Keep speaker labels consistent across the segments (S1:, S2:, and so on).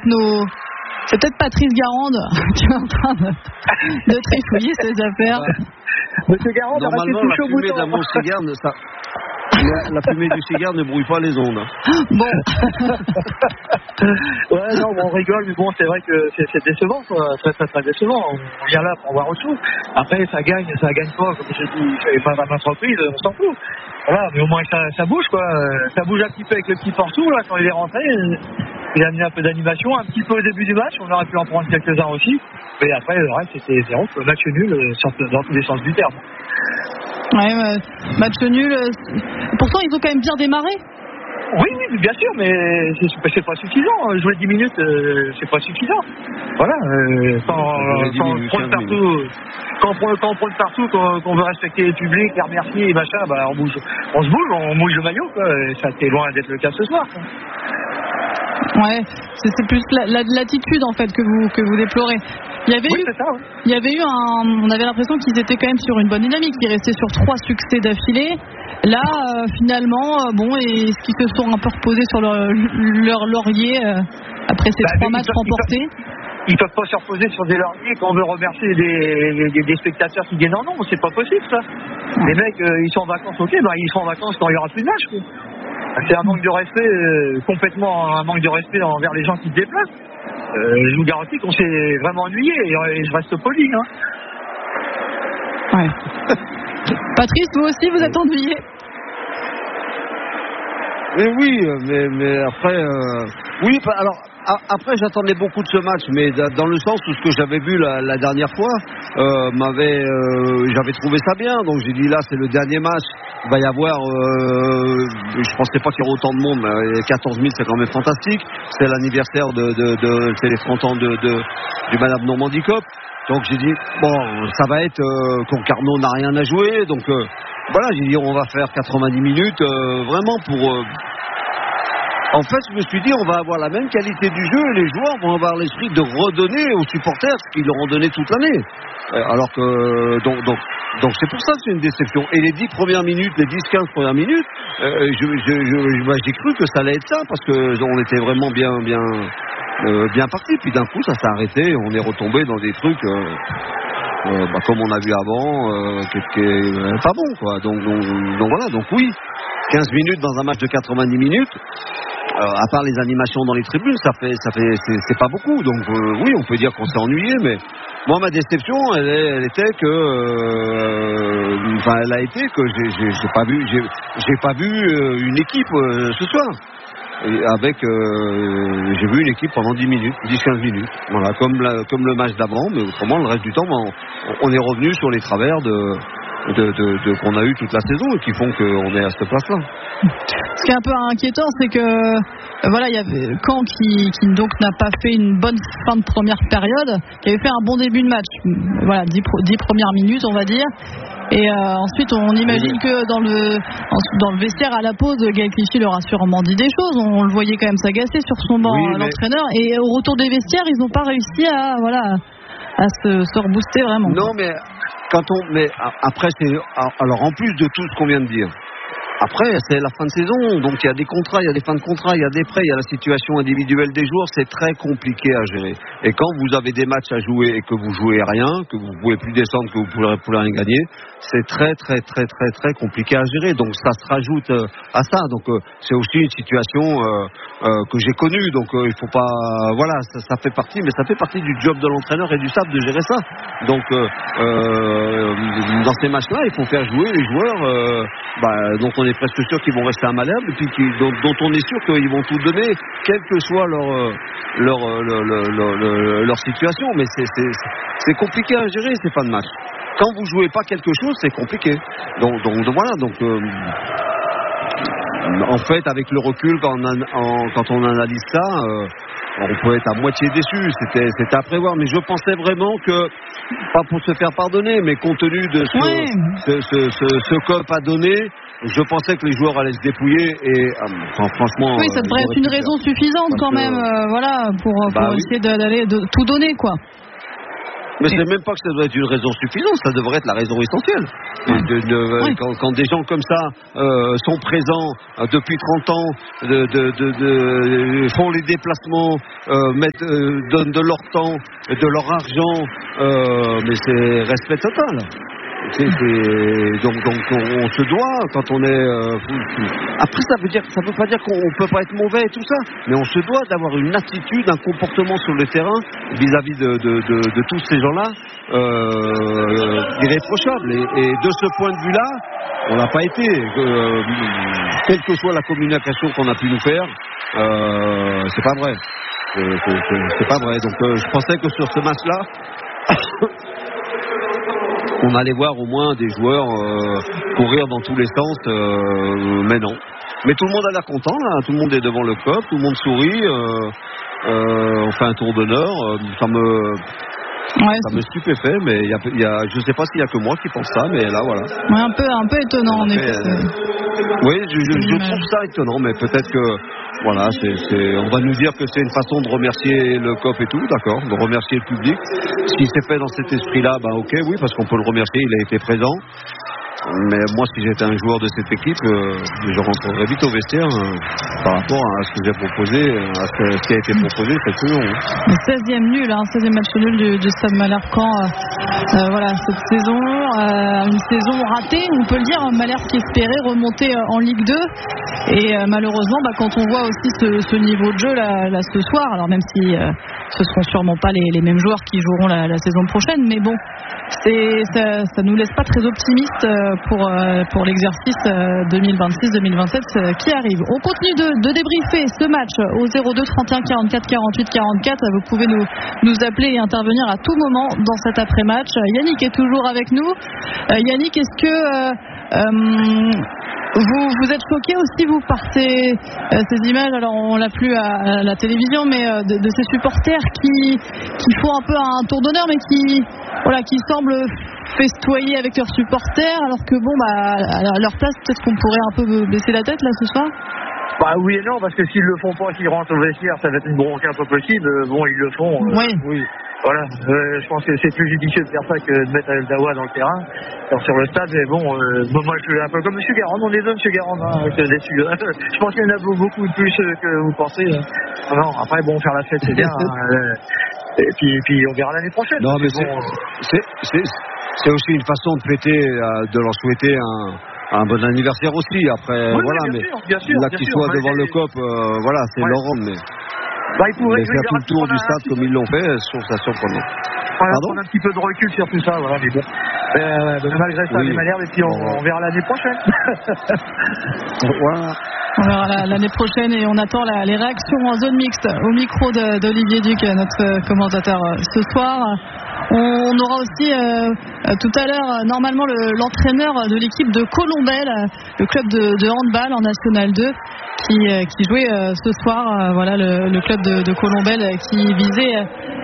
S1: nos... C'est peut-être Patrice Garande qui est en train de trifouiller ses affaires.
S2: Monsieur Garande,
S3: normalement, la fumée d'un bon cigare, la fumée du cigare ne brouille pas les ondes.
S1: Bon.
S2: Ouais, non, on rigole, mais bon, c'est vrai que c'est décevant, quoi. Très, très, très décevant. On vient là pour voir autre chose. Après, ça gagne pas, comme je dis, pas ma entreprise, on s'en fout. Voilà, mais au moins ça bouge, quoi. Ça bouge un petit peu avec le petit Porto, là, quand il est rentré. Il a amené un peu d'animation, un petit peu au début du match. On aurait pu en prendre quelques-uns aussi. Mais après, le reste, c'était 0. Match nul, dans tous les sens du terme.
S1: Ouais, match nul. Pourtant, ils ont quand même bien démarré.
S2: Oui, bien sûr, mais c'est pas suffisant. Jouer 10 minutes, c'est pas suffisant. Voilà, quand on prend partout, qu'on veut respecter les publics, les remercier et machin, bah on se bouge, on mouille le maillot, quoi. Et ça c'est loin d'être le cas ce soir, quoi.
S1: Ouais, c'est plus l'attitude en fait que vous déplorez. Il y avait eu on avait l'impression qu'ils étaient quand même sur une bonne dynamique, ils restaient sur 3 succès d'affilée. Là, finalement, est-ce qu'ils se sont un peu reposés sur leur laurier après ces 3 matchs remportés?
S2: Ils peuvent pas se reposer sur des lauriers quand on veut remercier des spectateurs qui viennent. Non, c'est pas possible ça. Les mecs, ils sont en vacances, ok, ils sont en vacances quand il y aura plus de matchs, quoi. C'est un manque de respect, complètement un manque de respect envers les gens qui se déplacent. Je vous garantis qu'on s'est vraiment ennuyé et je reste poli. Hein.
S1: Ouais. Patrice, vous aussi, vous êtes ennuyé?
S3: Mais oui, mais après, oui. Alors après, j'attendais beaucoup de ce match, mais dans le sens où ce que j'avais vu la dernière fois, j'avais trouvé ça bien. Donc j'ai dit là, c'est le dernier match. Il va y avoir, je pensais pas qu'il y aurait autant de monde, mais 14 000, c'est quand même fantastique. C'est l'anniversaire c'est les 30 ans du Madame Normandie Cup. Donc j'ai dit, bon, ça va être, Concarneau n'a rien à jouer, donc voilà, j'ai dit, on va faire 90 minutes, vraiment pour... En fait, je me suis dit, on va avoir la même qualité du jeu et les joueurs vont avoir l'esprit de redonner aux supporters ce qu'ils leur ont donné toute l'année. Alors que, donc c'est pour ça que c'est une déception. Et les 10 premières minutes, les 10-15 premières minutes, j'ai cru que ça allait être ça, parce qu'on était vraiment bien parti. Puis d'un coup, ça s'est arrêté, on est retombé dans des trucs... comme on a vu avant, qui est pas bon, quoi. Donc voilà, donc oui, 15 minutes dans un match de 90 minutes, à part les animations dans les tribunes, c'est pas beaucoup. Donc oui, on peut dire qu'on s'est ennuyé, mais moi ma déception, elle était que, elle a été que j'ai pas vu une équipe ce soir. J'ai vu une équipe pendant 10 minutes, 10-15 minutes, voilà, comme le match d'avant, mais autrement le reste du temps, on est revenu sur les travers qu'on a eu toute la saison et qui font qu'on est à cette place-là.
S1: Ce qui est un peu inquiétant, c'est que il y avait Caen qui donc n'a pas fait une bonne fin de première période, qui avait fait un bon début de match, voilà, 10 premières minutes on va dire. Et ensuite on imagine que dans le vestiaire à la pause, Gaël Clichy leur a sûrement dit des choses. On le voyait quand même s'agacer sur son banc, l'entraîneur. Et au retour des vestiaires, ils n'ont pas réussi à se rebooster vraiment.
S3: Non, mais après alors en plus de tout ce qu'on vient de dire, après c'est la fin de saison, donc il y a des contrats, il y a des fins de contrats, il y a des prêts, il y a la situation individuelle des joueurs, c'est très compliqué à gérer. Et quand vous avez des matchs à jouer et que vous jouez rien, que vous ne pouvez plus descendre, que vous ne pouvez rien gagner, c'est très très très très très compliqué à gérer. Donc ça se rajoute à ça. Donc c'est aussi une situation que j'ai connue. Donc il faut pas, voilà, ça fait partie, mais ça fait partie du job de l'entraîneur et du staff de gérer ça. Donc dans ces matchs-là, il faut faire jouer les joueurs. Donc on est presque sûr qu'ils vont rester immalléables et puis dont on est sûr qu'ils vont tout donner, quelle que soit leur situation. Mais c'est compliqué à gérer ces fins de match. Quand vous jouez pas quelque chose, c'est compliqué. Donc voilà. Donc en fait, avec le recul, quand on analyse ça, on peut être à moitié déçu. C'était à prévoir. Mais je pensais vraiment que, pas pour se faire pardonner, mais compte tenu de ce COP a donné, je pensais que les joueurs allaient se dépouiller et franchement.
S1: Oui, ça devrait être une raison suffisante quand même, pour essayer d'aller tout donner, quoi.
S3: Mais c'est même pas que ça doit être une raison suffisante, ça devrait être la raison essentielle. Oui. Quand des gens comme ça sont présents depuis 30 ans, font les déplacements, donnent de leur temps, de leur argent, mais c'est respect total. Donc on se doit quand on est. Après ça veut pas dire qu'on peut pas être mauvais et tout ça, mais on se doit d'avoir une attitude, un comportement sur le terrain vis-à-vis de tous ces gens-là irréprochable. Et de ce point de vue-là, on n'a pas été. Quelle que soit la communication qu'on a pu nous faire, c'est pas vrai. C'est pas vrai. Donc je pensais que sur ce match-là. On allait voir au moins des joueurs courir dans tous les sens, mais non. Mais tout le monde a l'air content, là. Tout le monde est devant le COP, tout le monde sourit, on fait un tour d'honneur, ça me stupéfait, mais je sais pas s'il y a que moi qui pense ça, mais là voilà.
S1: Ouais, un peu étonnant en effet.
S3: Oui, je trouve ça étonnant, mais peut-être que voilà, on va nous dire que c'est une façon de remercier le COP et tout, d'accord, de remercier le public. Si c'est fait dans cet esprit-là, ok, oui, parce qu'on peut le remercier, il a été présent. Mais moi, si j'étais un joueur de cette équipe, je rentrerais vite au vestiaire par rapport à ce que j'ai proposé, à ce qui a été proposé cette saison.
S1: Le 16e nul, 16e match nul du Stade Malherbe-Caen. Voilà, cette saison, une saison ratée, on peut le dire. Malherbe qui espérait remonter en Ligue 2. Et malheureusement, quand on voit aussi ce niveau de jeu là ce soir, alors même si ce seront sûrement pas les mêmes joueurs qui joueront la saison prochaine, mais bon, ça nous laisse pas très optimistes pour l'exercice 2026-2027 qui arrive. On continue de débriefer ce match au 02 31 44 48 44. Vous pouvez nous appeler et intervenir à tout moment dans cet après-match. Yannick est toujours avec nous. Yannick, est-ce que vous êtes choqué aussi, vous, par ces images? Alors, on l'a plus à la télévision, mais de ces supporters qui font un peu un tour d'honneur, mais qui semblent festoyer avec leurs supporters, alors que à leur place, peut-être qu'on pourrait un peu baisser la tête là ce soir.
S2: Oui et non, parce que s'ils le font pas, s'ils rentrent au vestiaire, ça va être une bronca pas possible. Ils le font. Oui. Voilà, je pense que c'est plus judicieux de faire ça que de mettre El Dawa dans le terrain, sur le stade. Mais moi je suis un peu comme M. Garande, on est deux M. Garande, déçu. Je pense qu'il y en a beaucoup plus que vous pensez. Non, après faire la fête c'est bien. Et puis on verra l'année prochaine.
S3: Non mais c'est aussi une façon de fêter, de leur souhaiter un bon anniversaire aussi. Après,
S2: bien sûr,
S3: là qu'ils soient devant le COP, c'est leur rôle, mais.
S2: Ils pourraient
S3: faire tout le tour du stade comme ils l'ont fait, je trouve ça surprenant.
S2: On a un petit peu de recul sur tout ça, mais bon. Malgré ça, les Malherbe, et puis on verra l'année prochaine.
S1: Voilà. On verra l'année prochaine et on attend les réactions en zone mixte au micro d'Olivier Duc, notre commentateur ce soir. On aura aussi tout à l'heure normalement l'entraîneur de l'équipe de Colombelle, le club de handball en National 2 qui jouait ce soir. Voilà le club de Colombelle qui visait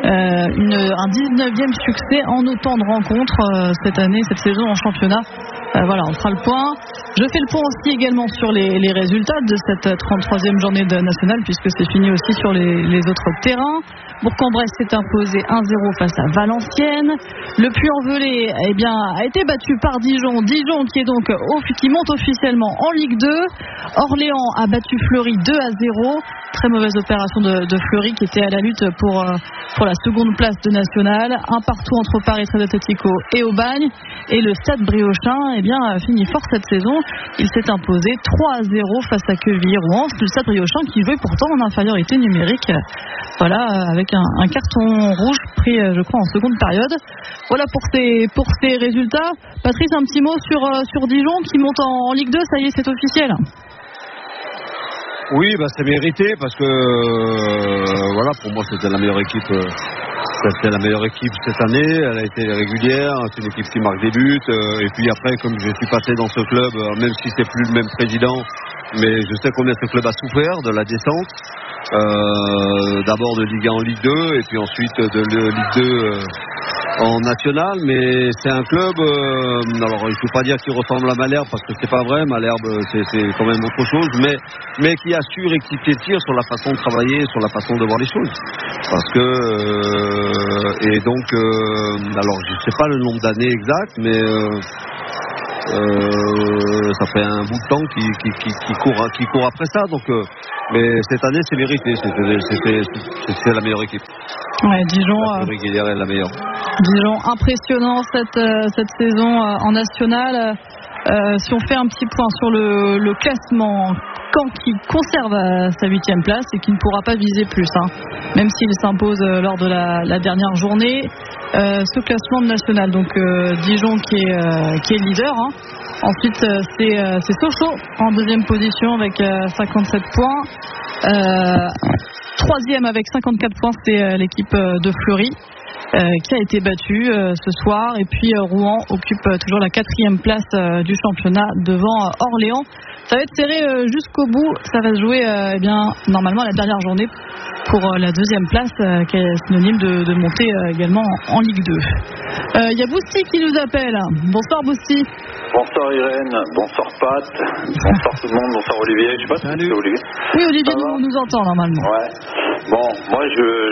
S1: un 19e succès en autant de rencontres cette saison en championnat. On fera le point. Je fais le point aussi également sur les résultats de cette 33e journée de nationale, puisque c'est fini aussi sur les autres terrains. Bourg-en-Bresse s'est imposé 1-0 face à Valenciennes. Le Puy-en-Velay a été battu par Dijon. Dijon qui monte officiellement en Ligue 2. Orléans a battu Fleury 2-0. Très mauvaise opération de Fleury qui était à la lutte pour la seconde place de nationale. Un partout entre Paris Stade Atletico et Aubagne. Et le Stade Briochin finit fort cette saison. Il s'est imposé 3-0 face à Quevilly-Rouen. Le Stade Briochin qui jouait pourtant en infériorité numérique. Avec un carton rouge pris, je crois, en seconde période. Voilà pour ces résultats. Patrice, un petit mot sur Dijon qui monte en Ligue 2. Ça y est, c'est officiel.
S3: Oui, c'est mérité parce que pour moi c'était la meilleure équipe. C'était la meilleure équipe cette année. Elle a été régulière. C'est une équipe qui marque des buts. Et puis après, comme je suis passé dans ce club, même si c'est plus le même président, mais je sais combien ce club a souffert de la descente. D'abord de Ligue 1 en Ligue 2 et puis ensuite de Ligue 2 en national, mais c'est un club. Alors, il ne faut pas dire qu'il ressemble à Malherbe parce que c'est pas vrai. Malherbe, c'est quand même autre chose, mais qui a su rectifier le tir sur la façon de travailler, sur la façon de voir les choses. Parce que et donc, alors je sais pas le nombre d'années exact, mais ça fait un bout de temps qui court après ça. Donc, mais cette année, c'est mérité. C'est la meilleure équipe.
S1: Ouais, Dijon.
S3: Régulière est la meilleure.
S1: Dijon, impressionnant cette saison en national. Si on fait un petit point sur le classement, Caen qui conserve sa 8e place et qui ne pourra pas viser plus, même s'il s'impose lors de la dernière journée. Ce classement de national, donc Dijon qui est leader. Ensuite, c'est Sochaux en 2e position avec 57 points. 3e avec 54 points, c'est l'équipe de Fleury. Qui a été battue ce soir, et puis Rouen occupe toujours la 4e place du championnat devant Orléans. Ça va être serré jusqu'au bout, ça va se jouer normalement la dernière journée pour la 2e place qui est synonyme de monter également en Ligue 2. Il y a Bousty qui nous appelle. Bonsoir Bousty.
S4: Bonsoir Irène, bonsoir Pat, bonsoir tout le monde, bonsoir Olivier. Je sais pas si c'est Olivier.
S1: Oui, Olivier nous entend normalement.
S4: Ouais. Bon, moi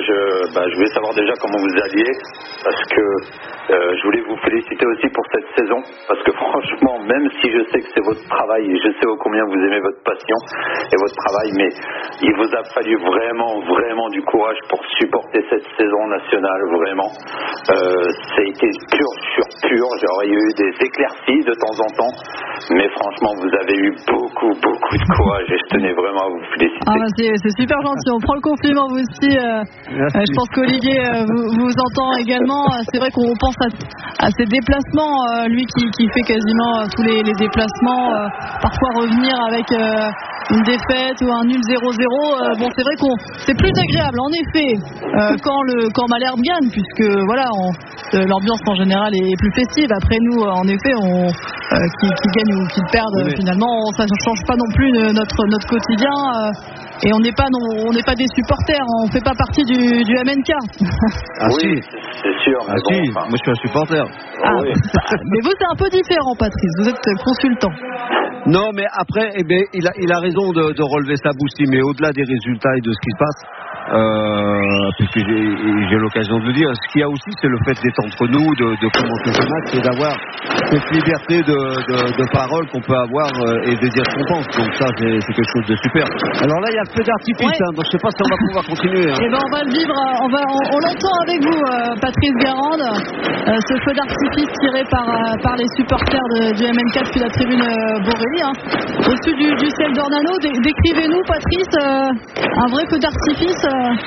S4: je voulais savoir déjà comment vous alliez, parce que je voulais vous féliciter aussi pour cette saison, parce que franchement, même si je sais que c'est votre travail et je sais ô combien vous aimez votre passion et votre travail, mais il vous a fallu vraiment du courage pour supporter cette saison nationale, vraiment. Ça a été pur sur pur, j'aurais eu des éclaircies de temps en temps, mais franchement vous avez eu beaucoup de courage et je tenais vraiment à vous féliciter.
S1: C'est super gentil, on prend le compliment vous aussi. Je pense qu'Olivier vous entend également. C'est vrai qu'on pense à ses déplacements, lui qui fait quasiment tous les déplacements, parfois revenir avec une défaite ou un nul 0-0. Bon, c'est vrai c'est plus agréable en effet quand Malherbe gagne, puisque voilà, l'ambiance en général est plus festive. Après nous, en effet, qui gagne ou qui perdent, finalement, ça ne change pas non plus notre quotidien. Et on n'est pas des supporters, on ne fait pas partie du MNK.
S4: Oui, c'est sûr.
S3: Moi je suis un supporter.
S4: Oui.
S3: Mais
S1: vous c'est un peu différent, Patrice, vous êtes consultant.
S3: Non, mais après, il a raison de relever sa Bousty, mais au-delà des résultats et de ce qui se passe, puisque j'ai l'occasion de le dire, ce qu'il y a aussi, c'est le fait d'être entre nous, de commenter ce match et d'avoir cette liberté de parole qu'on peut avoir et de dire ce qu'on pense. Donc ça, c'est quelque chose de super. Alors là, il y a le feu d'artifice, donc je ne sais pas si on va pouvoir continuer.
S1: Eh ben, on va le vivre, on l'entend avec vous, Patrice Garande, ce feu d'artifice tiré par les supporters du MNK depuis la tribune Borély. Au-dessus du ciel d'Ornano, décrivez-nous, Patrice, un vrai feu d'artifice.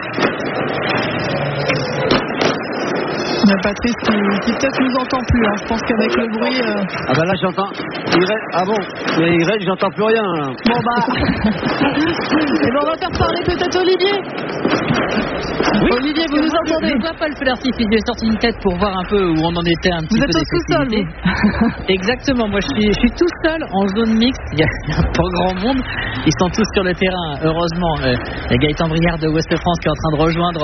S1: Patrice qui peut-être nous entend plus. Je pense qu'avec le bruit.
S3: Ah bah là j'entends. Mais Irène, j'entends plus rien.
S1: Bon bah. Et on va faire parler peut-être Olivier.
S5: Oui.
S1: Olivier, vous nous entendez?
S5: Je ne vois pas le feu d'artifice. J'ai sorti une tête pour voir un peu où on en était un petit peu.
S1: Vous êtes tout seul, vous.
S5: Exactement. Moi, je suis tout seul en zone mixte. Il y a pas grand monde. Ils sont tous sur le terrain. Heureusement, il y a Gaëtan Briard de Ouest France qui est en train de rejoindre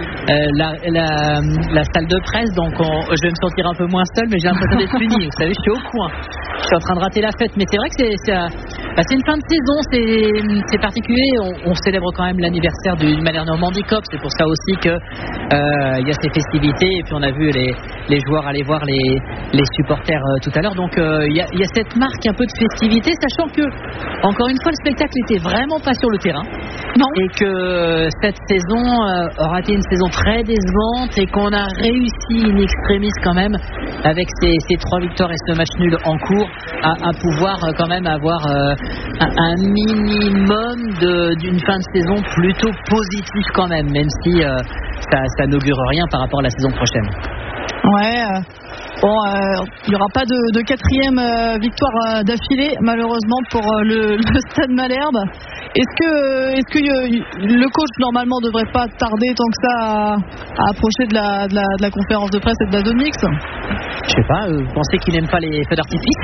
S5: la salle de presse. Donc, je vais me sentir un peu moins seul, mais j'ai l'impression d'être puni. Vous savez, je suis au coin. Je suis en train de rater la fête. Mais c'est vrai que c'est une fin de saison. C'est particulier. On célèbre quand même l'anniversaire du Malherbe Normandie Cup. C'est pour ça aussi que y a ces festivités, et puis on a vu les joueurs aller voir les supporters tout à l'heure. Donc il y a cette marque un peu de festivité, sachant que encore une fois le spectacle n'était vraiment pas sur le terrain. Non. Et que cette saison aura été une saison très décevante, et qu'on a réussi in extremis quand même avec ces 3 victoires et ce match nul en cours à pouvoir quand même avoir un minimum d'une fin de saison plutôt positive quand même si ça n'augure rien par rapport à la saison prochaine.
S1: Ouais, il n'y aura pas de 4e victoire d'affilée malheureusement pour le Stade Malherbe. Est-ce que le coach normalement devrait pas tarder tant que ça à approcher de la conférence de presse et de la zone mixte?
S5: Je sais pas, vous pensez qu'il n'aime pas les feux d'artifice?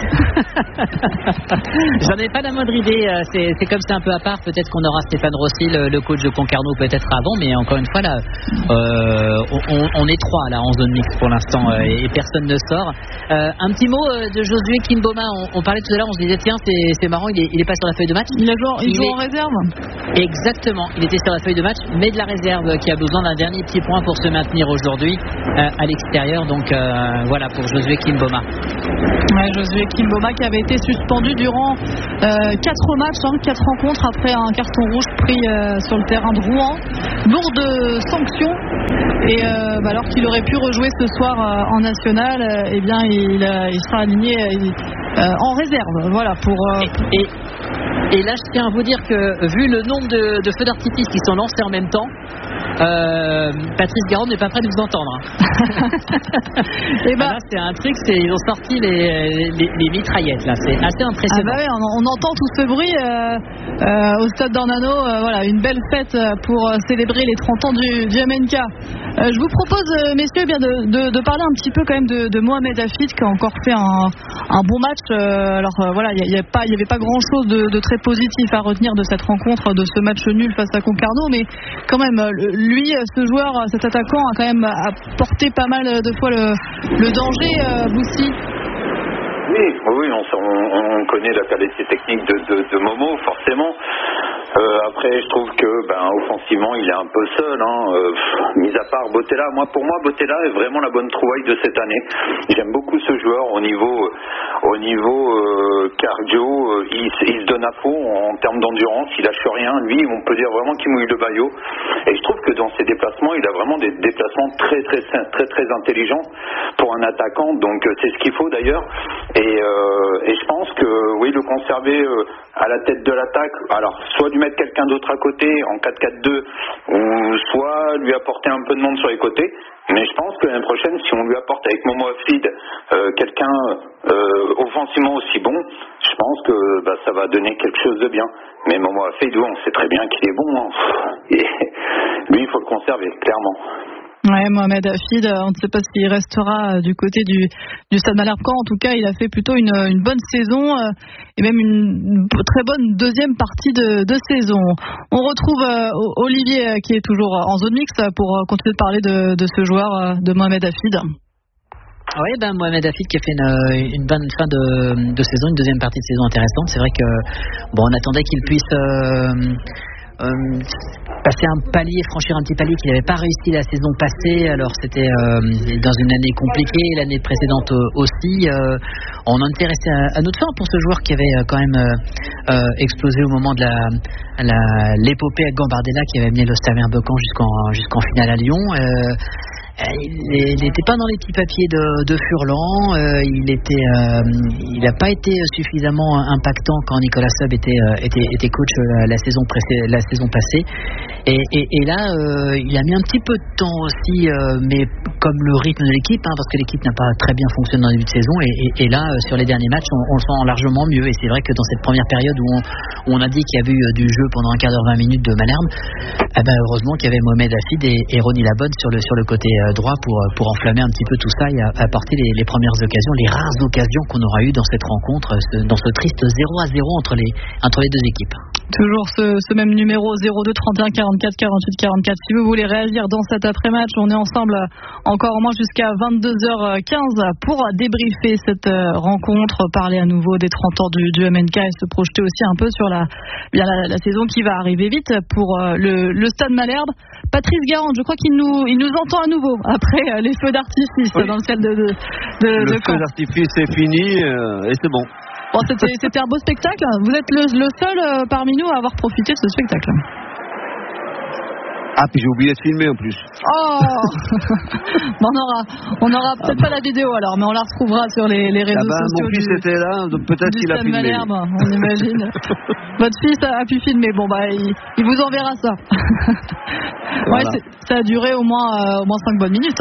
S5: J'en ai pas la moindre idée, c'est comme c'est un peu à part, peut-être qu'on aura Stéphane Rossi, le coach de Concarneau peut-être avant, mais encore une fois là, on est 3 là en zone mixte pour l'instant et personne ne sort. Un petit mot de Josué Kimboma, on parlait tout à l'heure, on se disait tiens c'est marrant, il est pas sur la feuille de match.
S1: Il joue en réserve.
S5: Exactement, il était sur la feuille de match, mais de la réserve qui a besoin d'un dernier petit point pour se maintenir aujourd'hui à l'extérieur, donc voilà pour Josué Kimboma.
S1: Ouais, Josué Kimboma qui avait été suspendu durant 4 matchs, 4 rencontres après un carton rouge pris sur le terrain de Rouen. Lourde sanction. Et alors qu'il aurait pu rejouer ce soir en national, eh bien il sera aligné en réserve. Voilà pour.
S5: Et là, je tiens à vous dire que vu le nombre de feux d'artifice qui sont lancés en même temps, Patrice Garand n'est pas prêt de vous entendre. Et là, c'est un truc, ils ont sorti les mitraillettes là, c'est assez impressionnant.
S1: Ouais, on entend tout ce bruit au stade d'Ornano. Voilà, une belle fête pour célébrer les 30 ans du MNK. Je vous propose, messieurs, bien de parler un petit peu quand même de Mohamed Hafid qui a encore fait un bon match. Voilà, il n'y avait pas grand chose de très positif à retenir de cette rencontre, de ce match nul face à Concarneau, mais quand même lui, ce joueur, cet attaquant a quand même apporté pas mal de fois le danger, Boussi.
S4: Oui, on connaît la qualité technique de Momo, forcément. Après, je trouve que offensivement, il est un peu seul. Mis à part Bottella, pour moi, Bottella est vraiment la bonne trouvaille de cette année. J'aime beaucoup ce joueur au niveau cardio. Il se donne à fond en termes d'endurance. Il lâche rien. Lui, on peut dire vraiment qu'il mouille le maillot. Et je trouve que dans ses déplacements, il a vraiment des déplacements très, très, très, très intelligents pour un attaquant. Donc, c'est ce qu'il faut d'ailleurs. Et je pense que oui, le conserver à la tête de l'attaque, alors soit lui mettre quelqu'un d'autre à côté en 4-4-2 ou soit lui apporter un peu de monde sur les côtés, mais je pense que l'année prochaine, si on lui apporte avec Momo Hafid quelqu'un offensivement aussi bon, je pense que ça va donner quelque chose de bien. Mais Momo Hafid, on sait très bien qu'il est bon, et lui il faut le conserver clairement.
S1: Ouais, Mohamed Hafid, on ne sait pas s'il restera du côté du Stade Malherbe-Caen. En tout cas, il a fait plutôt une bonne saison et même une très bonne deuxième partie de saison. On retrouve Olivier qui est toujours en zone mixte pour continuer de parler de ce joueur, de Mohamed Hafid.
S5: Oui, Mohamed Hafid qui a fait une bonne fin de saison, une deuxième partie de saison intéressante. C'est vrai que on attendait qu'il puisse passer un palier, franchir un petit palier qu'il n'avait pas réussi la saison passée. Alors c'était dans une année compliquée, l'année précédente aussi. On en était resté à notre fin pour ce joueur qui avait quand même explosé au moment de l'épopée avec Gambardella qui avait amené le Stade Malherbe-Caen jusqu'en finale à Lyon. Il n'était pas dans les petits papiers de Furlan. Il n'a pas été suffisamment impactant quand Nicolas Seub était coach la saison passée. Et là, il a mis un petit peu de temps aussi, mais comme le rythme de l'équipe, parce que l'équipe n'a pas très bien fonctionné dans le début de saison. Et là, sur les derniers matchs, on le sent largement mieux. Et c'est vrai que dans cette première période où on a dit qu'il y avait eu du jeu pendant un quart d'heure, 20 minutes de Malherbe, heureusement qu'il y avait Mohamed Hafid et Ronny Labonne sur le côté droit pour enflammer un petit peu tout ça et apporter les premières occasions, les rares occasions qu'on aura eues dans cette rencontre, dans ce triste 0-0 entre les deux équipes.
S1: Toujours ce même numéro 02 31 44 48 44. Si vous voulez réagir dans cet après-match, on est ensemble encore au moins jusqu'à 22h15 pour débriefer cette rencontre, parler à nouveau des 30 ans du MNK et se projeter aussi un peu sur la saison qui va arriver vite pour le Stade Malherbe. Patrice Garand, je crois qu'il nous entend à nouveau après les feux d'artifice dans le ciel de
S3: le feu d'artifice est fini et c'est bon.
S1: Bon, c'était un beau spectacle. Vous êtes le seul parmi nous à avoir profité de ce spectacle.
S3: Ah, puis j'ai oublié de filmer en plus.
S1: Oh. On aura peut-être pas la vidéo alors, mais on la retrouvera sur les réseaux sociaux.
S3: Mon fils était là, donc peut-être qu'il a filmé.
S1: Malherbe, on imagine. Votre fils a pu filmer. Bon, il vous enverra ça. Voilà. Ouais, ça a duré au moins 5 bonnes minutes.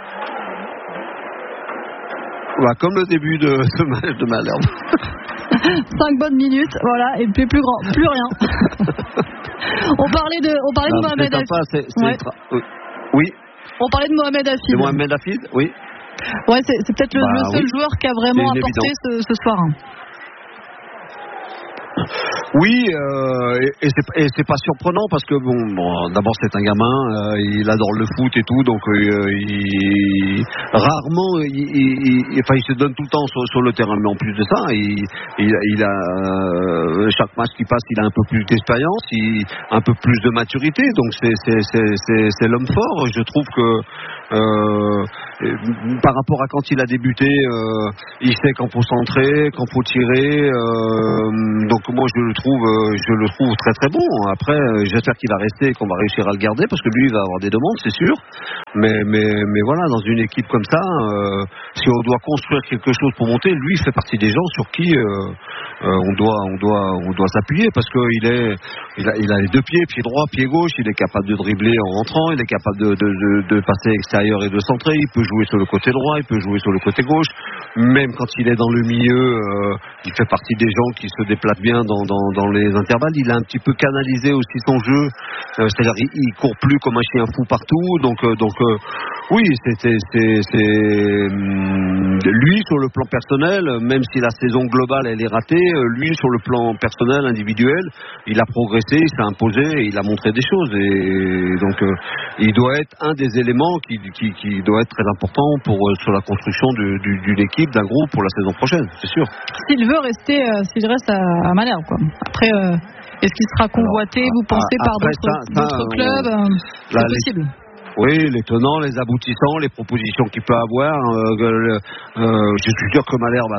S3: Comme le début de Malherbe.
S1: 5 bonnes minutes, voilà, et puis plus rien. On parlait de Mohamed Hafid.
S3: Oui.
S1: On parlait de Mohamed Hafid.
S3: De Mohamed Hafid, oui.
S1: Ouais, c'est peut-être le seul joueur qui a vraiment apporté ce soir.
S3: Oui, et c'est pas surprenant parce que bon d'abord c'est un gamin, il adore le foot et tout, donc rarement il se donne tout le temps sur le terrain, mais en plus de ça, il a chaque match qui passe, il a un peu plus d'expérience, un peu plus de maturité, donc c'est l'homme fort. Je trouve que par rapport à quand il a débuté, il sait quand faut centrer, quand faut tirer, donc moi je le trouve très très bon. Après j'espère qu'il va rester et qu'on va réussir à le garder parce que lui il va avoir des demandes, c'est sûr, mais voilà, dans une équipe comme ça, si on doit construire quelque chose pour monter, lui il fait partie des gens sur qui on doit s'appuyer parce que il a les deux pieds, pied droit, pied gauche, il est capable de dribbler en rentrant, il est capable de passer extérieur et de centrer, il peut jouer sur le côté droit, il peut jouer sur le côté gauche, même quand il est dans le milieu, il fait partie des gens qui se déplacent bien dans les intervalles. Il a un petit peu canalisé aussi son jeu, c'est-à-dire il court plus comme un chien fou partout, donc oui, c'est lui sur le plan personnel, même si la saison globale elle est ratée, lui sur le plan personnel, individuel, il a progressé, il s'est imposé, et il a montré des choses, et donc il doit être un des éléments qui doit être très important sur la construction d'une équipe, d'un groupe pour la saison prochaine, c'est sûr.
S1: S'il reste à Malherbe, quoi. Après, est-ce qu'il sera convoité, vous pensez, par d'autres clubs? C'est possible.
S3: Oui, les tenants, les aboutissants, les propositions qu'il peut avoir. Je suis sûr que Malherbe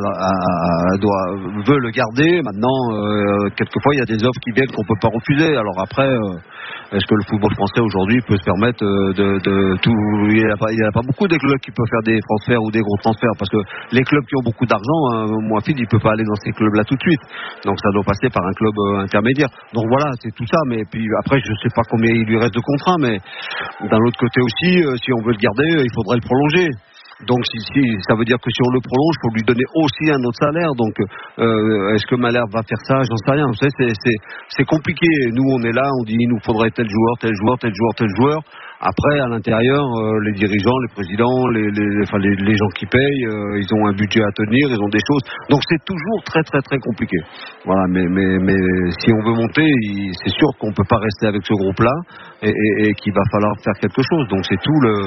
S3: veut le garder. Maintenant, quelquefois, il y a des offres qui viennent qu'on ne peut pas refuser. Alors après, est-ce que le football français aujourd'hui peut se permettre de tout? Il n'y a pas beaucoup de clubs qui peuvent faire des transferts ou des gros transferts, parce que les clubs qui ont beaucoup d'argent, Moafid, il ne peut pas aller dans ces clubs-là tout de suite. Donc ça doit passer par un club intermédiaire. Donc voilà, c'est tout ça. Mais puis après, je ne sais pas combien il lui reste de contrats, mais d'un autre côté aussi, si on veut le garder, il faudrait le prolonger. Donc ça veut dire que si on le prolonge, il faut lui donner aussi un autre salaire. Donc est-ce que Malherbe va faire ça? J'en sais rien. Vous savez, c'est compliqué. Nous on est là, on dit il nous faudrait tel joueur. Après, à l'intérieur, les dirigeants, les présidents, les gens qui payent, ils ont un budget à tenir, ils ont des choses. Donc c'est toujours très très très compliqué. Voilà, mais si on veut monter, c'est sûr qu'on peut pas rester avec ce groupe-là et qu'il va falloir faire quelque chose. Donc c'est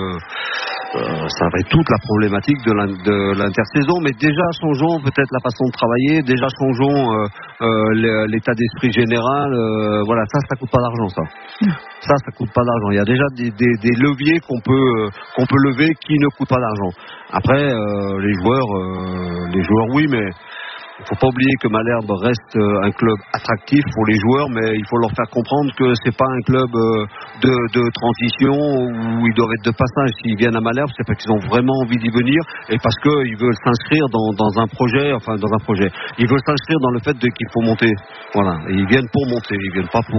S3: ça va être toute la problématique de l'intersaison. Mais déjà changeons peut-être la façon de travailler, déjà changeons l'état d'esprit général. Voilà, ça coûte pas d'argent, ça. Ça coûte pas d'argent. Il y a déjà des leviers qu'on peut lever qui ne coûtent pas d'argent. Après, les joueurs, oui, mais il ne faut pas oublier que Malherbe reste un club attractif pour les joueurs, mais il faut leur faire comprendre que c'est pas un club de transition où ils doivent être de passage. S'ils viennent à Malherbe, c'est parce qu'ils ont vraiment envie d'y venir et parce qu'ils veulent s'inscrire dans un projet. Ils veulent s'inscrire dans le fait qu'il faut monter. Voilà. Et ils viennent pour monter. Ils viennent pas pour.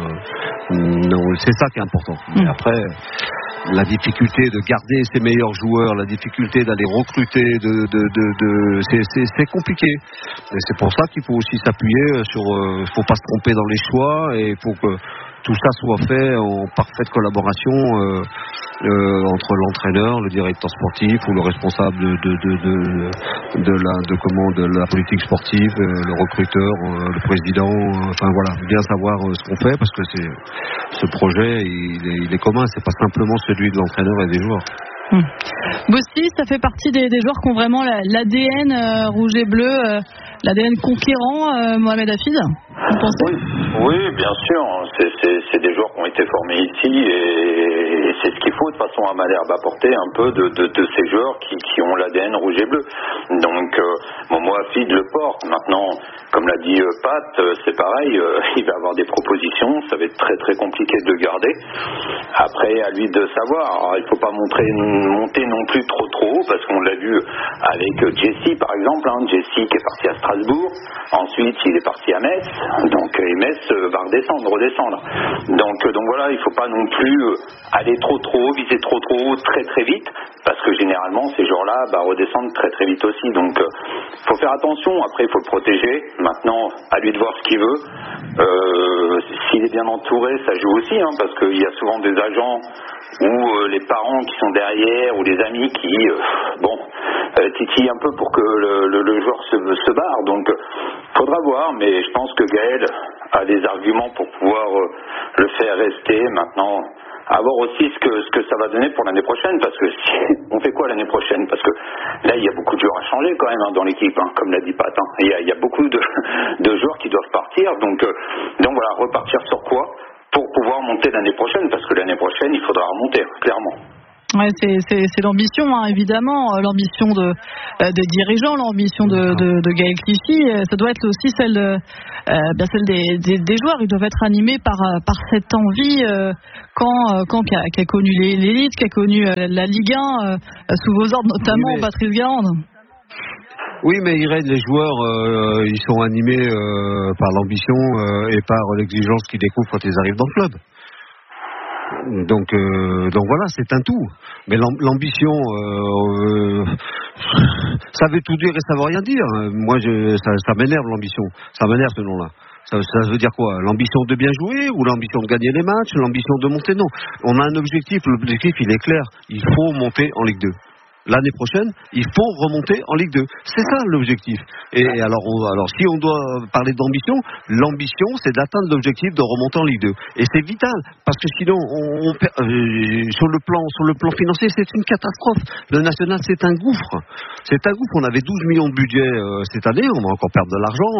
S3: Non, c'est ça qui est important. Et après, la difficulté de garder ses meilleurs joueurs, la difficulté d'aller recruter, c'est compliqué. Et c'est pour ça qu'il faut aussi s'appuyer sur. Il faut pas se tromper dans les choix et il faut que tout ça soit fait en parfaite collaboration entre l'entraîneur, le directeur sportif ou le responsable de la politique sportive, le recruteur, le président. Enfin voilà, bien savoir ce qu'on fait parce que ce projet il est commun, c'est pas simplement celui de l'entraîneur et des joueurs.
S1: Bossi, ça fait partie des joueurs qui ont vraiment l'ADN rouge et bleu, l'ADN conquérant, Mohamed Hafid, vous pensez?
S4: Oui, bien sûr. C'est des joueurs qui ont été formés ici et c'est ce qu'il faut de façon à Malherbe, apporter un peu de ces joueurs qui ont l'ADN rouge et bleu. Donc Moafid le porte. Maintenant, comme l'a dit Pat, c'est pareil, il va avoir des propositions, ça va être très très compliqué de le garder. Après, à lui de savoir. Alors, il ne faut pas monter non plus trop haut, parce qu'on l'a vu avec Jesse par exemple, Jesse qui est parti à Strasbourg, ensuite il est parti à Metz, donc et Metz va redescendre. Donc voilà, il ne faut pas non plus aller trop trop haut, viser trop haut très très vite, parce que généralement ces joueurs-là redescendent très très vite aussi. Donc faut faire attention. Après il faut le protéger. Maintenant à lui de voir ce qu'il veut. S'il est bien entouré, ça joue aussi, parce qu'il y a souvent des agents ou les parents qui sont derrière ou les amis qui titillent un peu pour que le joueur se barre. Donc faudra voir, mais je pense que Gaël a des arguments pour pouvoir le faire rester. Maintenant, à voir aussi ce que ça va donner pour l'année prochaine, parce que on fait quoi l'année prochaine, parce que là il y a beaucoup de joueurs à changer quand même dans l'équipe, comme l'a dit Pat. Il y a beaucoup de joueurs qui doivent partir, donc voilà, repartir sur quoi pour pouvoir monter l'année prochaine, parce que l'année prochaine il faudra remonter clairement.
S1: Ouais, c'est l'ambition, évidemment, l'ambition des dirigeants, l'ambition de Gaël Clichy. Ça doit être aussi celle des joueurs. Ils doivent être animés par cette envie. Quand qui a connu l'élite, qui a connu la Ligue 1 sous vos ordres, notamment Patrice Garande.
S3: Oui, mais Irène, les joueurs, ils sont animés par l'ambition et par l'exigence qu'ils découvrent quand ils arrivent dans le club. Donc voilà, c'est un tout. Mais l'ambition, ça veut tout dire et ça veut rien dire. Moi, ça m'énerve l'ambition. Ça m'énerve ce nom-là. Ça veut dire quoi? L'ambition de bien jouer ou l'ambition de gagner les matchs? L'ambition de monter? Non. On a un objectif. L'objectif, il est clair. Il faut monter en Ligue 2. L'année prochaine, il faut remonter en Ligue 2. C'est ça l'objectif. Et alors si on doit parler d'ambition, l'ambition, c'est d'atteindre l'objectif de remonter en Ligue 2. Et c'est vital, parce que sinon, sur le plan financier, c'est une catastrophe. Le national, c'est un gouffre. C'est un gouffre. On avait 12 millions de budget cette année, on va encore perdre de l'argent,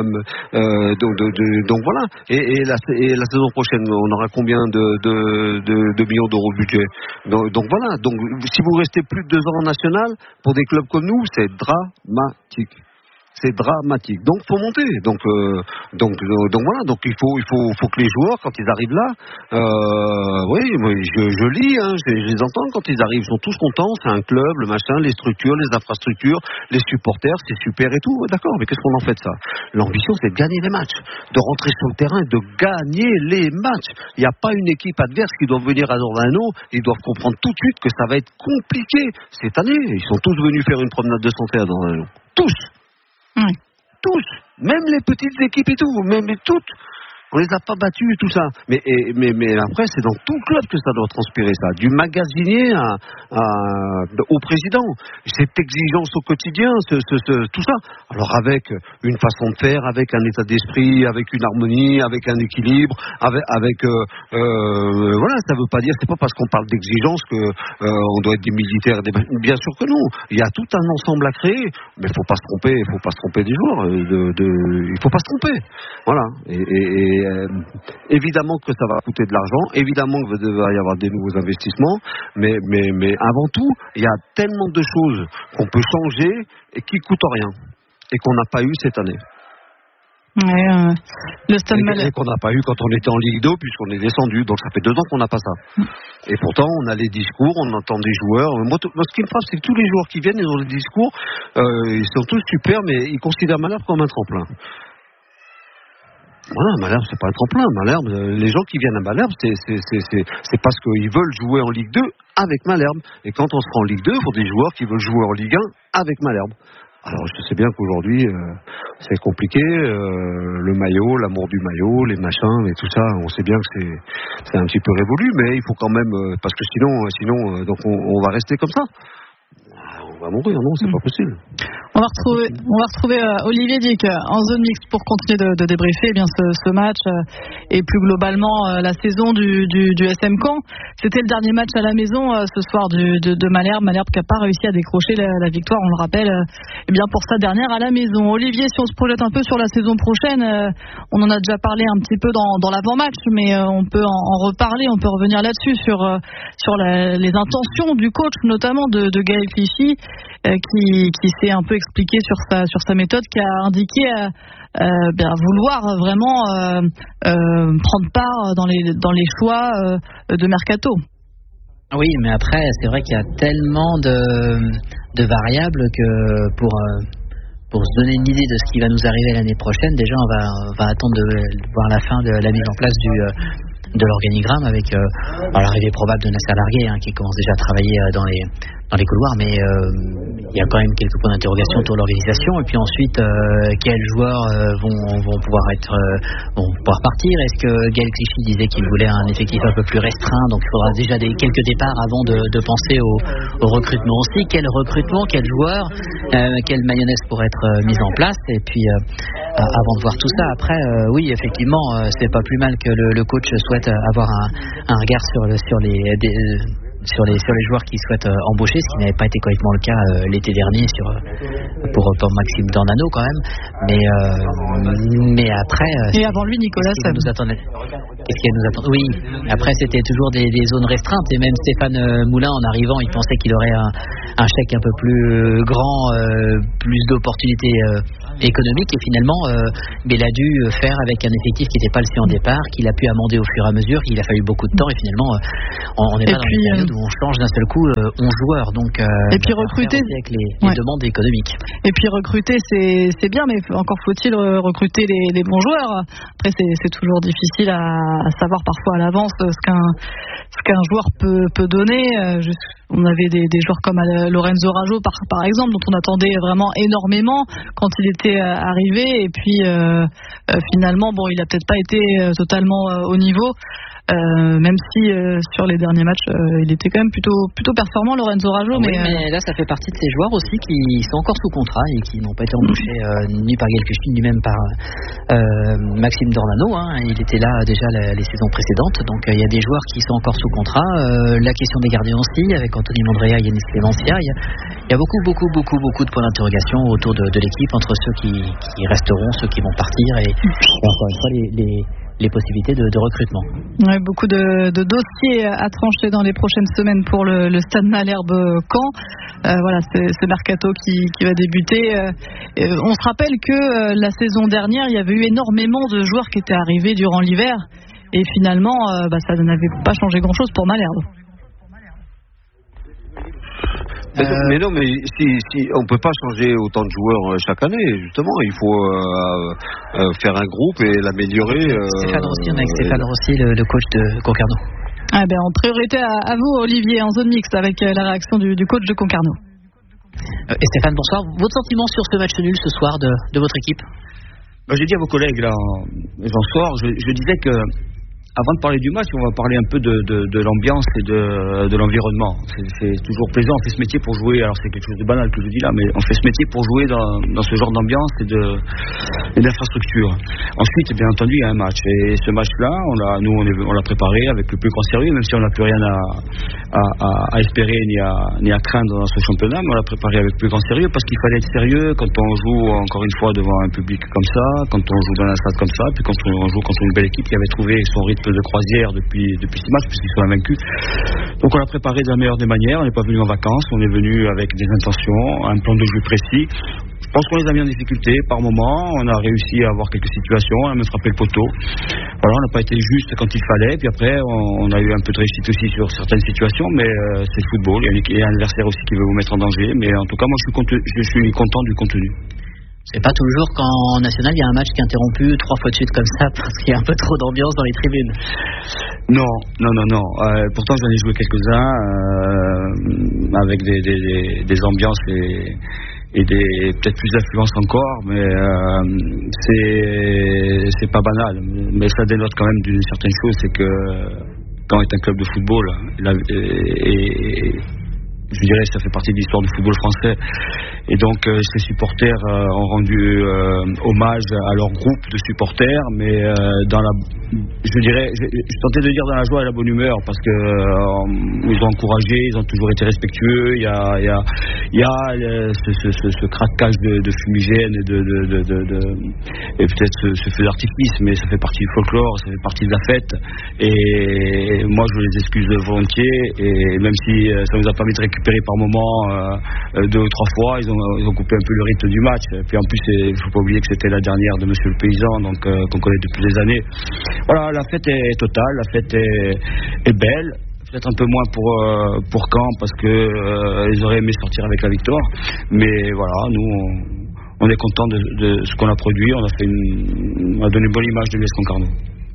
S3: donc voilà. Et la saison prochaine, on aura combien de millions d'euros de budget? Donc voilà. Donc si vous restez plus de 2 ans en national, pour des clubs comme nous, c'est dramatique. C'est dramatique. Donc faut monter. Donc voilà. Donc il faut que les joueurs, quand ils arrivent là, je lis, je les entends quand ils arrivent, ils sont tous contents. C'est un club, le machin, les structures, les infrastructures, les supporters, c'est super et tout. D'accord, mais qu'est-ce qu'on en fait de ça? L'ambition, c'est de gagner les matchs, de rentrer sur le terrain et de gagner les matchs. Il n'y a pas une équipe adverse qui doit venir à Dornano. Ils doivent comprendre tout de suite que ça va être compliqué cette année. Ils sont tous venus faire une promenade de santé à Dornano. Tous.
S1: Oui.
S3: Tous, même les petites équipes et tout, même toutes. On les a pas battus et tout ça. Mais après, c'est dans tout club que ça doit transpirer, ça. Du magasinier au président. Cette exigence au quotidien, tout ça. Alors avec une façon de faire, avec un état d'esprit, avec une harmonie, avec un équilibre, voilà, ça veut pas dire, c'est pas parce qu'on parle d'exigence que on doit être des militaires. Bien sûr que non. Il y a tout un ensemble à créer, mais faut pas se tromper des joueurs. Il faut pas se tromper. Voilà. Évidemment que ça va coûter de l'argent, évidemment qu'il va y avoir des nouveaux investissements, mais avant tout, il y a tellement de choses qu'on peut changer et qui coûtent rien et qu'on n'a pas eu cette année.
S1: Le Stade Malherbe
S3: qu'on n'a pas eu quand on était en Ligue 2 puisqu'on est descendu, donc ça fait 2 ans qu'on n'a pas ça. Et pourtant on a les discours, on entend des joueurs. Moi ce qui me frappe, c'est que tous les joueurs qui viennent, ils ont des discours, ils sont tous super, mais ils considèrent Malherbe comme un tremplin. Voilà, Malherbe, c'est pas un tremplin. Malherbe, les gens qui viennent à Malherbe, c'est parce qu'ils veulent jouer en Ligue 2 avec Malherbe. Et quand on sera en Ligue 2, il faut des joueurs qui veulent jouer en Ligue 1 avec Malherbe. Alors, je sais bien qu'aujourd'hui, c'est compliqué. Le maillot, l'amour du maillot, les machins et tout ça, on sait bien que c'est un petit peu révolu, mais il faut quand même, parce que sinon, donc on va rester comme ça. On va mourir, non, c'est pas possible.
S1: On va retrouver Olivier Dick en zone mixte pour continuer de débriefer ce match et plus globalement la saison du SM Caen. C'était le dernier match à la maison ce soir de Malherbe qui n'a pas réussi à décrocher la victoire, on le rappelle, pour sa dernière à la maison. Olivier, si on se projette un peu sur la saison prochaine, on en a déjà parlé un petit peu dans l'avant-match, mais on peut en reparler, on peut revenir là-dessus sur les intentions du coach, notamment de Gaël Clichy, qui s'est un peu expliqué sur sa méthode, qui a indiqué vouloir vraiment prendre part dans les choix de mercato.
S5: Oui, mais après c'est vrai qu'il y a tellement de variables que pour se donner une idée de ce qui va nous arriver l'année prochaine, déjà on va attendre de voir la fin de la mise en place de l'organigramme avec l'arrivée probable de Nasser Larguet qui commence déjà à travailler dans les couloirs, mais il y a quand même quelques points d'interrogation autour de l'organisation. Et puis ensuite, quels joueurs vont pouvoir partir? Est-ce que Gaël Clichy disait qu'il voulait un effectif un peu plus restreint, donc il faudra déjà quelques départs avant de penser au recrutement aussi. Quel recrutement, quel joueur, quelle mayonnaise pourrait être mise en place? Et puis avant de voir tout ça, après oui, effectivement, c'est pas plus mal que le coach souhaite avoir un regard sur les joueurs qui souhaitent embaucher, ce qui n'avait pas été complètement le cas l'été dernier pour Maxime Dornano quand même, mais après
S1: et avant lui Nicolas Sam.
S5: Qu'est-ce qui nous attend? Oui, après c'était toujours des zones restreintes, et même Stéphane Moulin, en arrivant, il pensait qu'il aurait un chèque un peu plus grand, plus d'opportunités économiques, et finalement il a dû faire avec un effectif qui n'était pas le sien au départ, qu'il a pu amender au fur et à mesure. Il a fallu beaucoup de temps, et finalement on n'est pas dans une période où on change d'un seul coup 11 joueurs, donc
S1: et puis recruter
S5: avec les demandes économiques.
S1: Et puis recruter c'est bien, mais encore faut-il recruter les bons joueurs. Après c'est toujours difficile à savoir parfois à l'avance ce qu'un joueur peut donner. On avait des joueurs comme Lorenzo Rajo par exemple, dont on attendait vraiment énormément quand il était arrivé, et puis finalement il a peut-être pas été totalement au niveau, même si sur les derniers matchs il était quand même plutôt performant, Lorenzo Rajo.
S5: Oui, mais là ça fait partie de ces joueurs aussi qui sont encore sous contrat et qui n'ont pas été embauchés ni par Gaël Clichy ni même par Maxime Dornano, il était là déjà les saisons précédentes, donc il y a des joueurs qui sont encore sous contrat. La question des gardiens aussi, avec Anthony Mondrea et Yanis Clémencia, il y a beaucoup de points d'interrogation autour de l'équipe, entre ceux qui resteront, ceux qui vont partir, et encore une fois les possibilités de recrutement.
S1: Ouais, beaucoup de dossiers à trancher dans les prochaines semaines pour le Stade Malherbe Caen. Voilà, c'est ce mercato qui va débuter. On se rappelle que la saison dernière, il y avait eu énormément de joueurs qui étaient arrivés durant l'hiver, et finalement ça n'avait pas changé grand-chose pour Malherbe.
S3: Mais non, mais si on peut pas changer autant de joueurs chaque année, justement, il faut faire un groupe et l'améliorer.
S5: Stéphane Rossi, on a avec Stéphane Rossi, le coach de Concarneau.
S1: En priorité à vous, Olivier, en zone mixte, avec la réaction du coach de Concarneau.
S5: Et Stéphane, bonsoir. Votre sentiment sur ce match nul ce soir de votre équipe?
S6: J'ai dit à vos collègues là, bonsoir, je disais que avant de parler du match, on va parler un peu de l'ambiance et de l'environnement. C'est toujours plaisant, on fait ce métier pour jouer. Alors c'est quelque chose de banal que je dis là, mais on fait ce métier pour jouer dans ce genre d'ambiance et d'infrastructure. Ensuite, bien entendu, il y a un match. Et ce match-là, on l'a préparé avec le plus grand sérieux, même si on n'a plus rien à espérer ni à craindre dans ce championnat, mais on l'a préparé avec le plus grand sérieux parce qu'il fallait être sérieux quand on joue encore une fois devant un public comme ça, quand on joue dans un stade comme ça, puis quand on joue contre une belle équipe qui avait trouvé son rythme de croisière depuis 6 matchs puisqu'ils sont invaincus. Donc on l'a préparé de la meilleure des manières. On n'est pas venu en vacances, on est venu avec des intentions, un plan de jeu précis. Je pense qu'on les a mis en difficulté par moment. On a réussi à avoir quelques situations, on a même frappé le poteau. Voilà, on n'a pas été juste quand il fallait. Puis après, on a eu un peu de réussite aussi sur certaines situations, mais c'est le football. Il y a un adversaire aussi qui veut vous mettre en danger. Mais en tout cas, moi, je suis content du contenu.
S5: C'est pas toujours qu'en national il y a un match qui est interrompu 3 fois de suite comme ça parce qu'il y a un peu trop d'ambiance dans les tribunes.
S6: Non. Pourtant j'en ai joué quelques-uns avec des ambiances et peut-être plus d'influence encore, mais c'est pas banal. Mais ça dénote quand même d'une certaine chose, c'est que quand on est un club de football je dirais que ça fait partie de l'histoire du football français, et donc ces supporters ont rendu hommage à leur groupe de supporters, mais je tentais de dire dans la joie et la bonne humeur, parce que ils ont encouragé, ils ont toujours été respectueux. Il y a ce craquage de fumigène et peut-être ce feu d'artifice, mais ça fait partie du folklore, ça fait partie de la fête, et moi je les excuse volontiers, et même si ça nous a permis de récupérer par moment 2 ou 3 fois, ils ont coupé un peu le rythme du match. Et puis en plus, il ne faut pas oublier que c'était la dernière de Monsieur le Paysan, donc qu'on connaît depuis des années. Voilà, la fête est totale, la fête est belle. Peut-être un peu moins pour Caen, parce que ils auraient aimé sortir avec la victoire. Mais voilà, nous on est content de ce qu'on a produit. On a donné une bonne image de l'US Concarneau.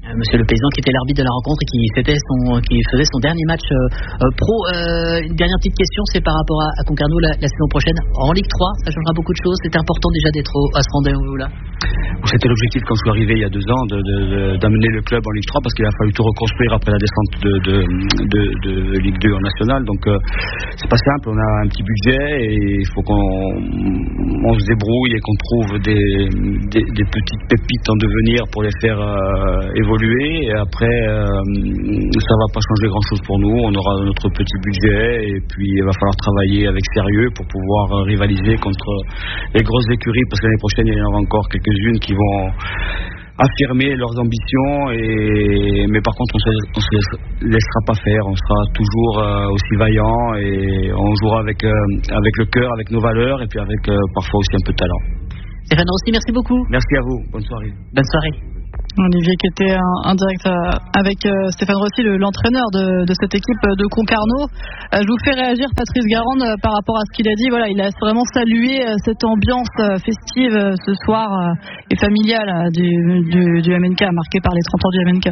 S5: Monsieur le Paysan qui était l'arbitre de la rencontre et qui faisait son dernier match pro. Une dernière petite question, c'est par rapport à Concarneau la saison prochaine en Ligue 3, ça changera beaucoup de choses. C'était important déjà d'être à ce rendez-vous-là.
S6: C'était l'objectif quand je suis arrivé il y a 2 ans d'amener le club en Ligue 3 parce qu'il a fallu tout reconstruire après la descente de Ligue 2 en national. Donc c'est pas simple, on a un petit budget et il faut qu'on se débrouille et qu'on trouve des petites pépites en devenir pour les faire évoluer. Et après ça va pas changer grand chose pour nous, on aura notre petit budget et puis il va falloir travailler avec sérieux pour pouvoir rivaliser contre les grosses écuries parce que l'année prochaine il y en aura encore quelques-unes qui vont affirmer leurs ambitions mais par contre on se laissera pas faire, on sera toujours aussi vaillant et on jouera avec le cœur, avec nos valeurs et puis avec parfois aussi un peu de talent.
S5: Stéphane Rossi, merci beaucoup.
S6: Merci à vous, bonne soirée.
S5: Bonne soirée.
S1: Olivier qui était en direct avec Stéphane Rossi, l'entraîneur de cette équipe de Concarneau. Je vous fais réagir Patrice Garande par rapport à ce qu'il a dit. Voilà, il a vraiment salué cette ambiance festive ce soir et familiale du MNK, marquée par les 30 ans du MNK.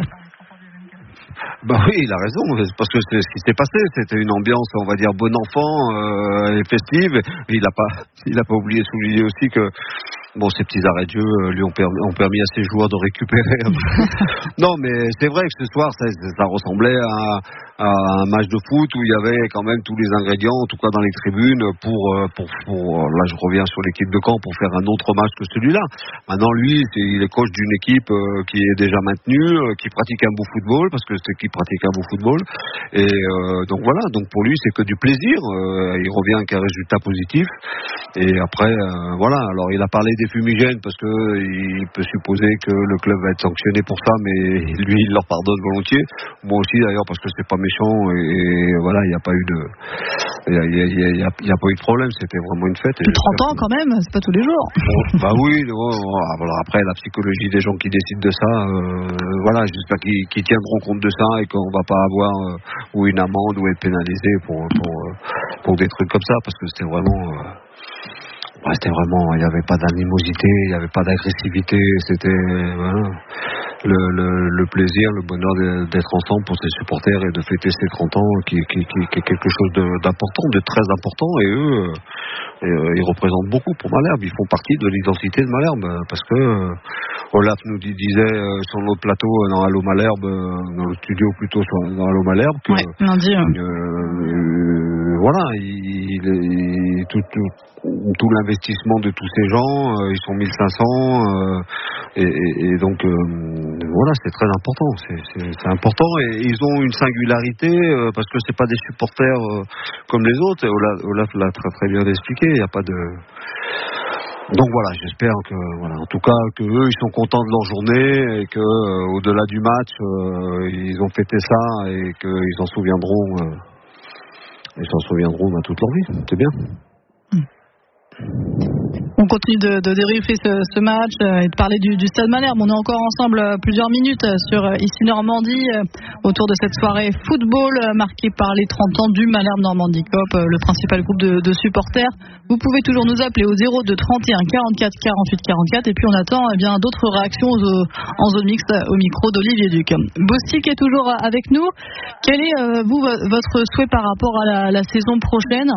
S3: Bah oui, il a raison, parce que c'est ce qui s'est passé, c'était une ambiance, on va dire, bon enfant et festive. Et il a pas oublié de souligner aussi que ces petits arrêts de jeu lui ont permis à ses joueurs de récupérer. Non, mais c'est vrai que ce soir, ça ressemblait à un match de foot où il y avait quand même tous les ingrédients, en tout cas dans les tribunes, pour là je reviens sur l'équipe de Caen, pour faire un autre match que celui-là. Maintenant, lui, il est coach d'une équipe qui est déjà maintenue, qui pratique un beau football, parce que cette équipe pratique un beau football. Et donc voilà, donc pour lui, c'est que du plaisir. Il revient avec un résultat positif. Et après, voilà, alors il a parlé des fumigènes parce que il peut supposer que le club va être sanctionné pour ça, mais lui il leur pardonne volontiers. Moi aussi d'ailleurs parce que c'est pas méchant et voilà, il n'y a pas eu de problème, c'était vraiment une fête.
S1: 30 ans quand même, c'est pas tous les jours.
S3: Bah oui, alors après la psychologie des gens qui décident de ça, voilà, j'espère qu'ils tiendront compte de ça et qu'on va pas avoir ou une amende ou être pénalisé pour des trucs comme ça, parce que c'était vraiment, il n'y avait pas d'animosité, il n'y avait pas d'agressivité, c'était voilà, le plaisir, le bonheur d'être ensemble pour ses supporters et de fêter ses 30 ans qui est quelque chose d'important, de très important. Et eux, ils représentent beaucoup pour Malherbe, ils font partie de l'identité de Malherbe, parce que Olaf nous disait sur notre plateau dans Allo Malherbe, dans le studio plutôt dans Allo Malherbe, que voilà, tout l'investissement de tous ces gens, ils sont 1500 et donc voilà, c'est très important, c'est important, et ils ont une singularité parce que c'est pas des supporters comme les autres. Olaf l'a très très bien expliqué, il n'y a pas de... Donc voilà, j'espère que voilà, en tout cas que eux ils sont contents de leur journée et que au-delà du match ils ont fêté ça et qu'ils s'en souviendront toute leur vie. C'est bien.
S1: On continue de débriefer ce match et de parler du Stade Malherbe. On est encore ensemble plusieurs minutes sur ici Normandie autour de cette soirée football marquée par les 30 ans du Malherbe Normandie Coop, le principal groupe de supporters. Vous pouvez toujours nous appeler au 02 31 44 48 44 et puis on attend d'autres réactions en zone mixte au micro d'Olivier Duc. Bostic est toujours avec nous. Quel est votre souhait par rapport à la saison prochaine?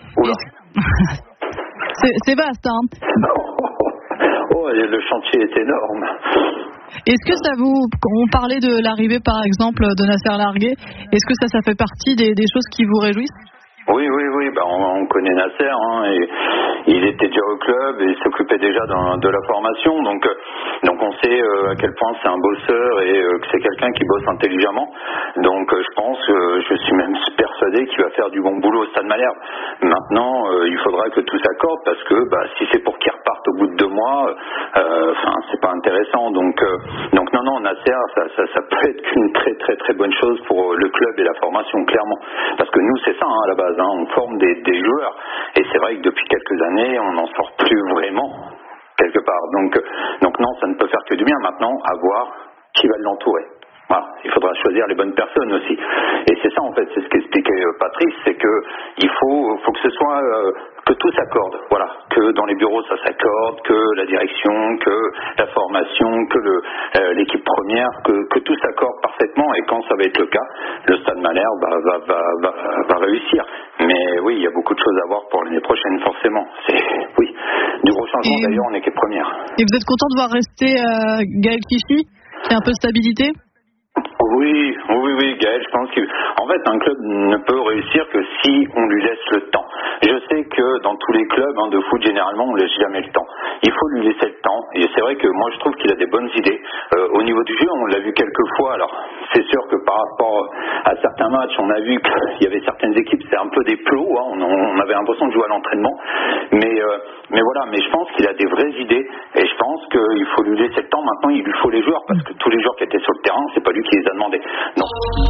S1: C'est vaste, hein.
S4: Oh, le chantier est énorme.
S1: Est-ce que on parlait de l'arrivée par exemple de Nasser Largué, est-ce que ça fait partie des choses qui vous réjouissent?
S4: Oui, on connaît Nasser, et il était déjà au club et il s'occupait déjà de la formation, donc on sait à quel point c'est un bosseur et que c'est quelqu'un qui bosse intelligemment. Donc je suis même persuadé qu'il va faire du bon boulot au Stade Malherbe. Maintenant, il faudra que tout s'accorde parce que si c'est pour qu'il reparte au bout de 2 mois, c'est pas intéressant. Donc non, Nasser, ça peut être qu'une très très très bonne chose pour le club et la formation, clairement. Parce que nous, c'est ça à la base. On forme des joueurs et c'est vrai que depuis quelques années on n'en sort plus vraiment quelque part, donc non, ça ne peut faire que du bien. Maintenant à voir qui va l'entourer. Voilà, il faudra choisir les bonnes personnes aussi. Et c'est ça en fait, c'est ce qu'expliquait Patrice, c'est que il faut que ce soit que tout s'accorde. Voilà, que dans les bureaux ça s'accorde, que la direction, que la formation, que l'équipe première, que tout s'accorde parfaitement. Et quand ça va être le cas, le Stade Malherbe va réussir. Mais oui, il y a beaucoup de choses à voir pour l'année prochaine, forcément. C'est du gros changement d'ailleurs en équipe première.
S1: Et vous êtes content de voir rester Gaël Clichy, qui a un peu de stabilité?
S4: Oui, Gaël, je pense qu'en fait, un club ne peut réussir que si on lui laisse le temps. Je sais que dans tous les clubs de foot, généralement, on laisse jamais le temps. Il faut lui laisser le temps. Et c'est vrai que moi, je trouve qu'il a des bonnes idées. Au niveau du jeu, on l'a vu quelques fois. Alors, c'est sûr que par rapport à certains matchs, on a vu qu'il y avait certaines équipes, c'est un peu des plots. On avait l'impression de jouer à l'entraînement. Mais voilà, mais je pense qu'il a des vraies idées. Et je pense qu'il faut lui laisser le temps. Maintenant, il lui faut les joueurs. Parce que tous les joueurs qui étaient sur le terrain, c'est pas lui qui les a demandés. Non.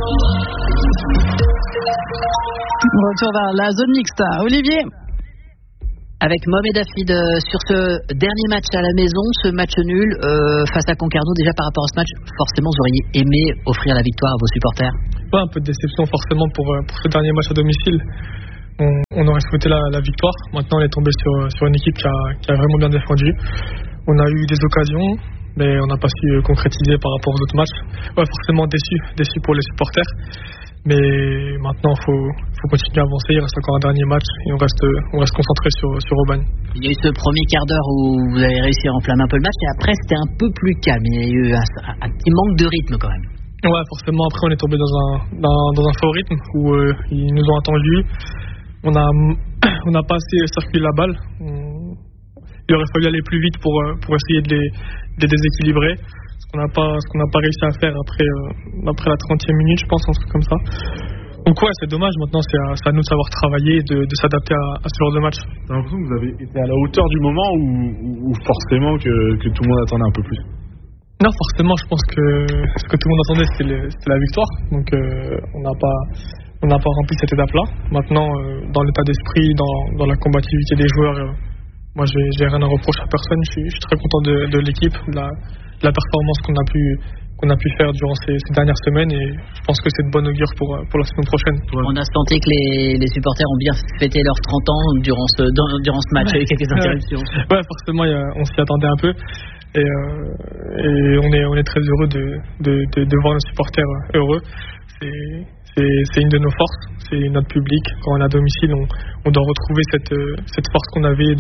S1: Retour vers la zone mixte. Olivier.
S5: Avec Mohamed Hafid sur ce dernier match à la maison, ce match nul face à Concarneau, déjà par rapport à ce match, forcément vous auriez aimé offrir la victoire à vos supporters?
S7: Ouais, un peu de déception forcément pour ce dernier match à domicile. On aurait souhaité la victoire. Maintenant on est tombé sur une équipe qui a vraiment bien défendu. On a eu des occasions, mais on n'a pas su concrétiser par rapport aux autres matchs. Ouais, forcément déçu pour les supporters. Mais maintenant, il faut continuer à avancer. Il reste encore un dernier match et on reste concentré sur Aubagne.
S5: Il y a eu ce premier quart d'heure où vous avez réussi à enflammer un peu le match et après c'était un peu plus calme. Il y a eu un petit manque de rythme quand même.
S7: Ouais, forcément. Après, on est tombé dans un faux rythme où ils nous ont attendus. On n'a pas assez circulé la balle. Il aurait fallu aller plus vite pour essayer de les déséquilibrer. Ce qu'on n'a pas réussi à faire après la 30e minute, je pense, un truc comme ça. Donc ouais, c'est dommage. Maintenant, c'est à nous de savoir travailler, de s'adapter à ce genre de match.
S8: J'ai l'impression que vous avez été à la hauteur du moment ou forcément que tout le monde attendait un peu plus?
S7: Non, forcément, je pense que ce que tout le monde attendait, c'était la victoire. Donc on n'a pas rempli cette étape-là. Maintenant, dans l'état d'esprit, dans la combativité des joueurs, moi, j'ai rien à reprocher à personne. Je suis très content de l'équipe, de la performance qu'on a pu faire durant ces dernières semaines, et je pense que c'est de bonne augure pour la saison prochaine.
S5: On a senti que les supporters ont bien fêté leurs 30 ans durant ce match avec quelques interruptions.
S7: Ouais, forcément, on s'y attendait un peu, et on est très heureux de voir nos supporters heureux. C'est une de nos forces, c'est notre public. Quand on est à domicile, on doit retrouver cette force qu'on avait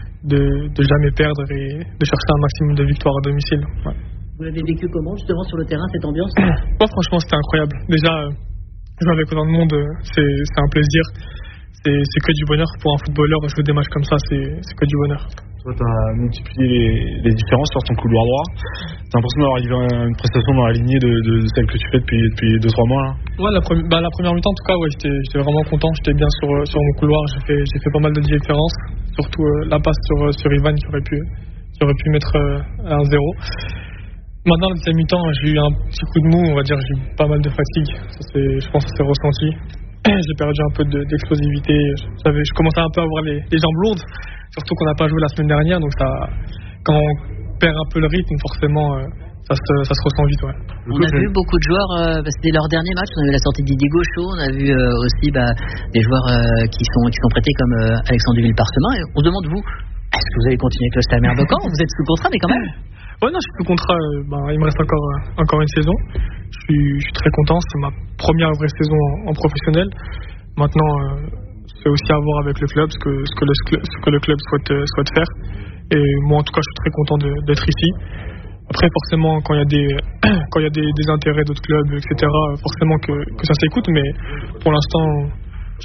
S7: de jamais perdre et de chercher un maximum de victoires à domicile. Ouais.
S5: Vous l'avez vécu comment justement sur le terrain, cette ambiance?
S7: Moi, franchement, c'était incroyable. Déjà, jouer avec autant de monde, c'est un plaisir. C'est que du bonheur pour un footballeur. Jouer des matchs comme ça, c'est que du bonheur.
S8: Toi, tu as multiplié les différences sur ton couloir droit. T'as l'impression d'avoir une prestation dans la lignée de celle que tu fais depuis 2-3 mois là? Ouais, la
S7: première mi-temps, en tout cas, ouais, j'étais vraiment content. J'étais bien sur mon couloir. J'ai fait pas mal de différences. Surtout la passe sur Ivan qui aurait pu mettre 1-0. Maintenant, la deuxième mi-temps, j'ai eu un petit coup de mou, on va dire. J'ai eu pas mal de fatigue. Je pense que ça s'est ressenti. J'ai perdu un peu d'explosivité. Je commençais un peu à avoir les jambes lourdes. Surtout qu'on n'a pas joué la semaine dernière, donc quand on perd un peu le rythme, forcément, ça se ressent vite. Ouais.
S5: On a vu beaucoup de joueurs, c'était leur dernier match. On a vu la sortie de Didier Gaucho, on a vu aussi des joueurs qui sont prêtés comme Alexandre Duville-Parsemin. Et on se demande, vous, est-ce que vous allez continuer avec le Stade Malherbe? Vous êtes sous contrat, mais quand même.
S7: Ouais, non, je suis sous contrat. Il me reste encore une saison. Je suis très content. C'est ma première vraie saison en professionnel. Maintenant, c'est aussi à voir avec le club ce que le club souhaite faire. Et moi, en tout cas, je suis très content d'être ici. Après, forcément, quand il y a des intérêts d'autres clubs, etc., forcément que ça s'écoute. Mais pour l'instant, je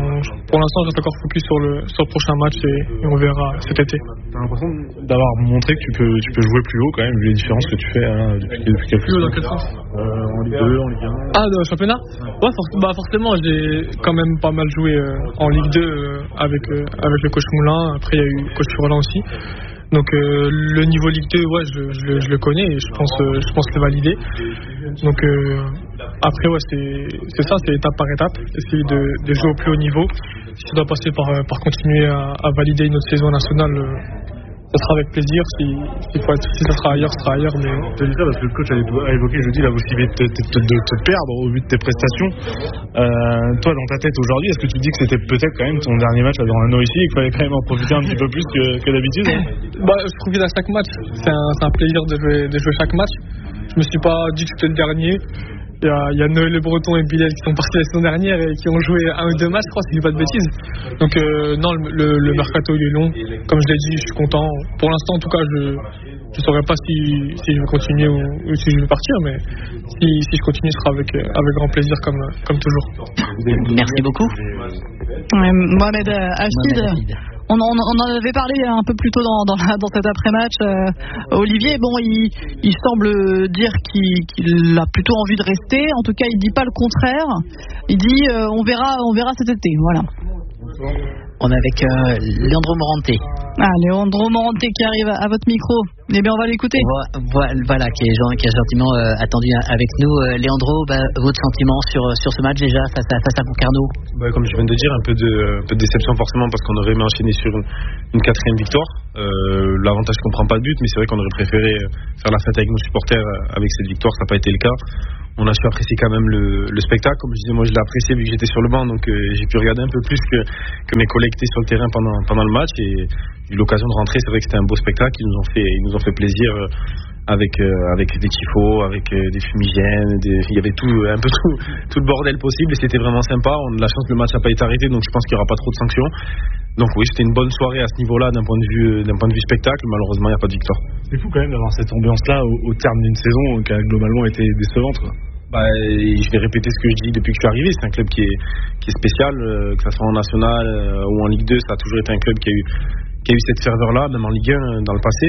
S7: reste encore focus sur le prochain match et on verra cet été.
S8: T'as l'impression d'avoir montré que tu peux jouer plus haut quand même, vu les différences que tu fais depuis quelques
S7: semaines. Dans quel sens?
S8: En Ligue 2, en Ligue 1.
S7: Ah, dans le championnat? Ouais, forcément, j'ai quand même pas mal joué en Ligue 2 avec le coach Moulin. Après, il y a eu le coach Furlan aussi. Donc le niveau Ligue 2, ouais, je le connais et je pense le valider. Donc après, ouais, c'est ça, c'est étape par étape, essayer de jouer au plus haut niveau. Si ça doit passer par continuer à valider une autre saison nationale, ça sera avec plaisir. Si ça sera ailleurs, ce sera ailleurs. Mais
S8: je te dis ça parce que le coach a évoqué jeudi la possibilité de te perdre au vu de tes prestations. Toi, dans ta tête aujourd'hui, est-ce que tu dis que c'était peut-être quand même ton dernier match à Dornano ici et qu'il fallait quand même en profiter un petit peu plus que d'habitude, hein?
S7: Je profite à chaque match. C'est un plaisir de jouer chaque match. Je me suis pas dit que c'était le dernier. Il y a Noël Le Breton et Bilal qui sont partis la saison dernière et qui ont joué 1 ou 2 matchs, je crois, si je dis pas de bêtises. Donc non, le mercato il est long. Comme je l'ai dit, je suis content. Pour l'instant, en tout cas, je saurais pas si je vais continuer ou si je vais partir, mais si je continue, ce sera avec grand plaisir comme toujours.
S5: Merci beaucoup.
S1: Mohamed Hafid. On en avait parlé un peu plus tôt dans cet après-match. Olivier, bon, il semble dire qu'il a plutôt envie de rester. En tout cas, il dit pas le contraire. Il dit on verra cet été. Voilà.
S5: On est avec Leandro Morante.
S1: Leandro Morante qui arrive à votre micro. Eh bien, on va l'écouter.
S5: Voilà, qui a gentiment attendu avec nous. Leandro, votre sentiment sur ce match déjà face à Concarneau?
S9: Comme je viens de dire, un peu de déception forcément parce qu'on aurait aimé enchaîner sur une 4e victoire. L'avantage qu'on prend pas de but, mais c'est vrai qu'on aurait préféré faire la fête avec nos supporters avec cette victoire. Ça n'a pas été le cas. On a su apprécier quand même le spectacle. Comme je disais, moi je l'ai apprécié vu que j'étais sur le banc, donc j'ai pu regarder un peu plus que mes collègues étaient sur le terrain pendant le match, et j'ai eu l'occasion de rentrer. C'est vrai que c'était un beau spectacle. Ils nous ont fait plaisir avec des tifos, avec des fumigènes, il y avait tout le bordel possible et c'était vraiment sympa. On a de la chance que le match n'a pas été arrêté, donc je pense qu'il n'y aura pas trop de sanctions. Donc oui, c'était une bonne soirée à ce niveau-là d'un point de vue spectacle. Malheureusement, il n'y a pas de victoire.
S8: C'est fou quand même d'avoir cette ambiance-là au terme d'une saison qui a globalement été décevante, quoi.
S9: Je vais répéter ce que je dis depuis que je suis arrivé. C'est un club qui est spécial, que ce soit en national ou en Ligue 2. Ça a toujours été un club qui a eu cette ferveur-là, même en Ligue 1 dans le passé.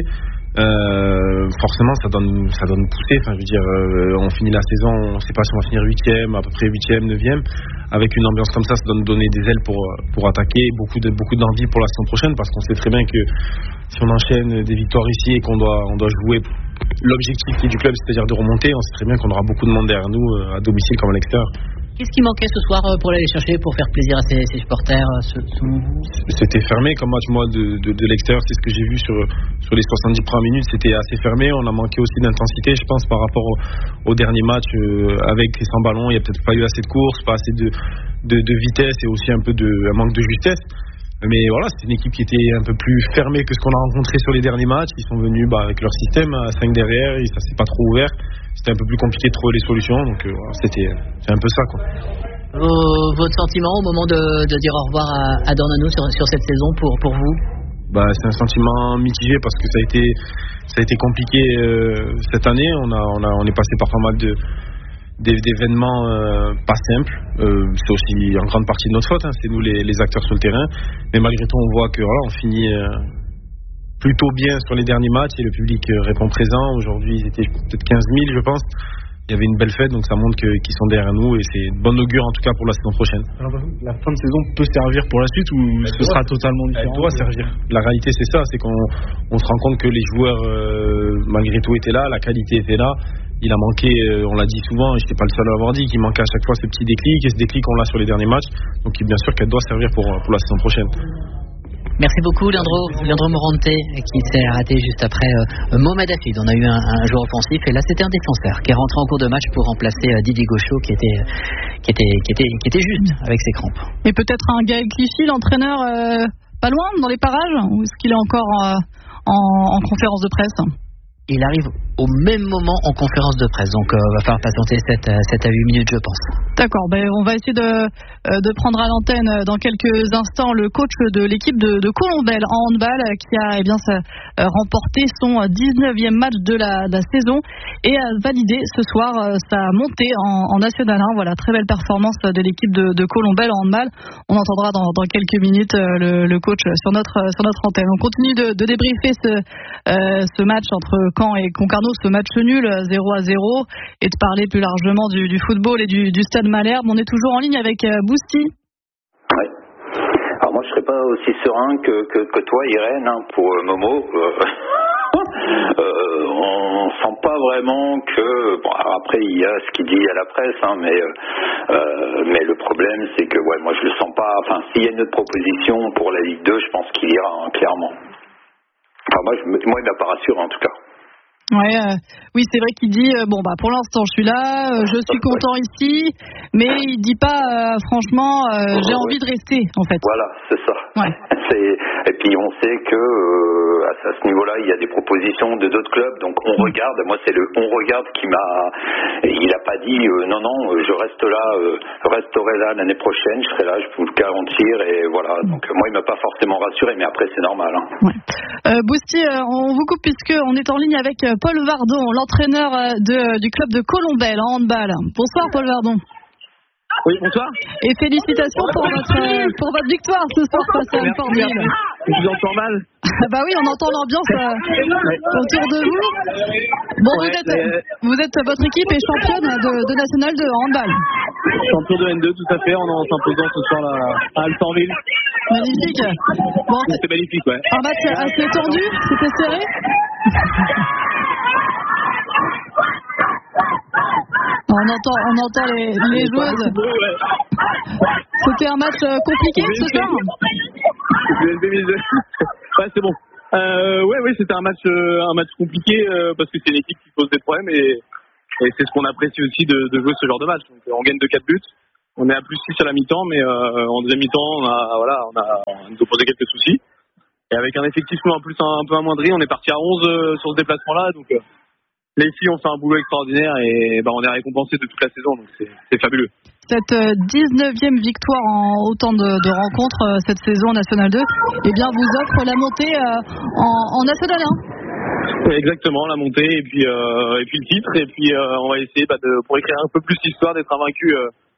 S9: Forcément ça donne poussée. Enfin, je veux dire, on finit la saison, on ne sait pas si on va finir 8e, à peu près 8e, 9e. Avec une ambiance comme ça donner des ailes pour attaquer, beaucoup d'envie pour la saison prochaine, parce qu'on sait très bien que si on enchaîne des victoires ici et qu'on doit jouer l'objectif qui est du club, c'est-à-dire de remonter, on sait très bien qu'on aura beaucoup de monde derrière nous, à domicile comme à l'extérieur.
S5: Qu'est-ce qui manquait ce soir pour aller les chercher, pour faire plaisir à ses supporters selon vous?
S9: C'était fermé comme match, moi, de l'extérieur. C'est ce que j'ai vu sur les 70 premières minutes. C'était assez fermé. On a manqué aussi d'intensité, je pense, par rapport au dernier match avec et sans ballon. Il n'y a peut-être pas eu assez de courses, pas assez de vitesse et aussi un manque de justesse. Mais voilà, c'est une équipe qui était un peu plus fermée que ce qu'on a rencontré sur les derniers matchs. Ils sont venus avec leur système à 5 derrière et ça s'est pas trop ouvert. C'était un peu plus compliqué de trouver les solutions, donc c'est un peu ça, quoi.
S5: Votre sentiment au moment de dire au revoir à Dornano sur cette saison pour vous?
S9: C'est un sentiment mitigé parce que ça a été compliqué cette année. On est passé par pas mal d'événements pas simples. C'est aussi en grande partie de notre faute, hein. C'est nous les acteurs sur le terrain, mais malgré tout on voit que on finit plutôt bien sur les derniers matchs et le public répond présent. Aujourd'hui ils étaient peut-être 15 000 je pense. Il y avait une belle fête, donc ça montre qu'ils sont derrière nous et c'est une bonne augure en tout cas pour la saison prochaine.
S8: Alors, la fin de saison peut servir pour la suite ou ce sera totalement différent?
S9: Elle doit servir. La réalité c'est ça, c'est qu'on se rend compte que les joueurs malgré tout étaient là, la qualité était là. Il a manqué, on l'a dit souvent, et je n'étais pas le seul à l'avoir dit, qu'il manquait à chaque fois ce petit déclic, et ce déclic on l'a sur les derniers matchs, donc bien sûr qu'elle doit servir pour la saison prochaine.
S5: Merci beaucoup Leandro Morante qui s'est arrêté juste après Mohamed Hafid. On a eu un joueur offensif et là c'était un défenseur qui est rentré en cours de match pour remplacer Didier Gauchot qui était juste avec ses crampes.
S1: Et peut-être un Gaël Clichy, l'entraîneur, pas loin dans les parages, ou est-ce qu'il est encore en conférence de presse?
S5: Il arrive au même moment en conférence de presse, donc va falloir patienter 7 à 8 minutes je pense.
S1: D'accord, on va essayer de prendre à l'antenne dans quelques instants le coach de l'équipe de Colombelle en handball qui a remporté son 19e match de la saison et a validé ce soir sa montée en National 1. Voilà, très belle performance de l'équipe de Colombelle en handball. On entendra dans quelques minutes le coach sur notre antenne. On continue de débriefer ce match entre Caen et Concarneau, ce match nul 0-0, et de parler plus largement du football et du stade Malherbe. On est toujours en ligne avec Bousty.
S4: Oui. Alors moi je serais pas aussi serein que toi Irène, hein, pour Momo. On sent pas vraiment que alors après il y a ce qu'il dit à la presse, hein, mais le problème c'est que moi je le sens pas. Enfin, s'il y a une autre proposition pour la Ligue 2, je pense qu'il ira, hein, clairement. Enfin, moi, il m'a pas rassuré en tout cas.
S1: Ouais, oui, c'est vrai qu'il dit pour l'instant je suis là, je suis content ici, mais il dit pas franchement j'ai envie de rester en fait.
S4: Voilà, c'est ça.
S1: Ouais.
S4: Et puis on sait que à ce niveau-là, il y a des propositions de d'autres clubs, donc on regarde. Moi, c'est le on regarde qui m'a. Il a pas dit non, je reste là, je resterai là l'année prochaine, je serai là, je peux vous le garantir, et voilà. Donc moi, il m'a pas forcément rassuré, mais après c'est normal. Hein.
S1: Ouais. Bousti, on vous coupe puisque on est en ligne avec Paul Vardon, l'entraîneur du club de Colombelle en handball. Bonsoir Paul Vardon.
S10: Oui, bonsoir.
S1: Et félicitations pour votre victoire ce soir face à Alfortville.
S10: Je vous entends mal.
S1: Bah oui, on entend l'ambiance autour de vous. Bon, votre équipe est championne de National 2 en handball.
S10: Champion de N2, tout à fait, en s'imposant ce soir à Alfortville.
S1: Magnifique. Bon,
S10: c'est magnifique, ouais.
S1: Un match assez tendu, c'était serré. On entend les joueuses. C'était un match compliqué ce soir.
S10: Ouais, c'est bon. Oui, c'était un match compliqué parce que c'est une équipe qui pose des problèmes et c'est ce qu'on apprécie aussi de jouer ce genre de match. Donc, on gagne de 4 buts. On est à plus 6 à la mi-temps, mais en deuxième mi-temps, on nous a posé quelques soucis. Et avec un effectif un peu amoindri, on est parti à 11 sur ce déplacement-là. Donc les filles ont fait un boulot extraordinaire et on est récompensé de toute la saison, donc c'est fabuleux.
S1: Cette 19e victoire en autant de rencontres cette saison en National 2, vous offre la montée en National 1.
S10: Exactement, la montée et puis le titre, et puis on va essayer pour écrire un peu plus l'histoire d'être invaincu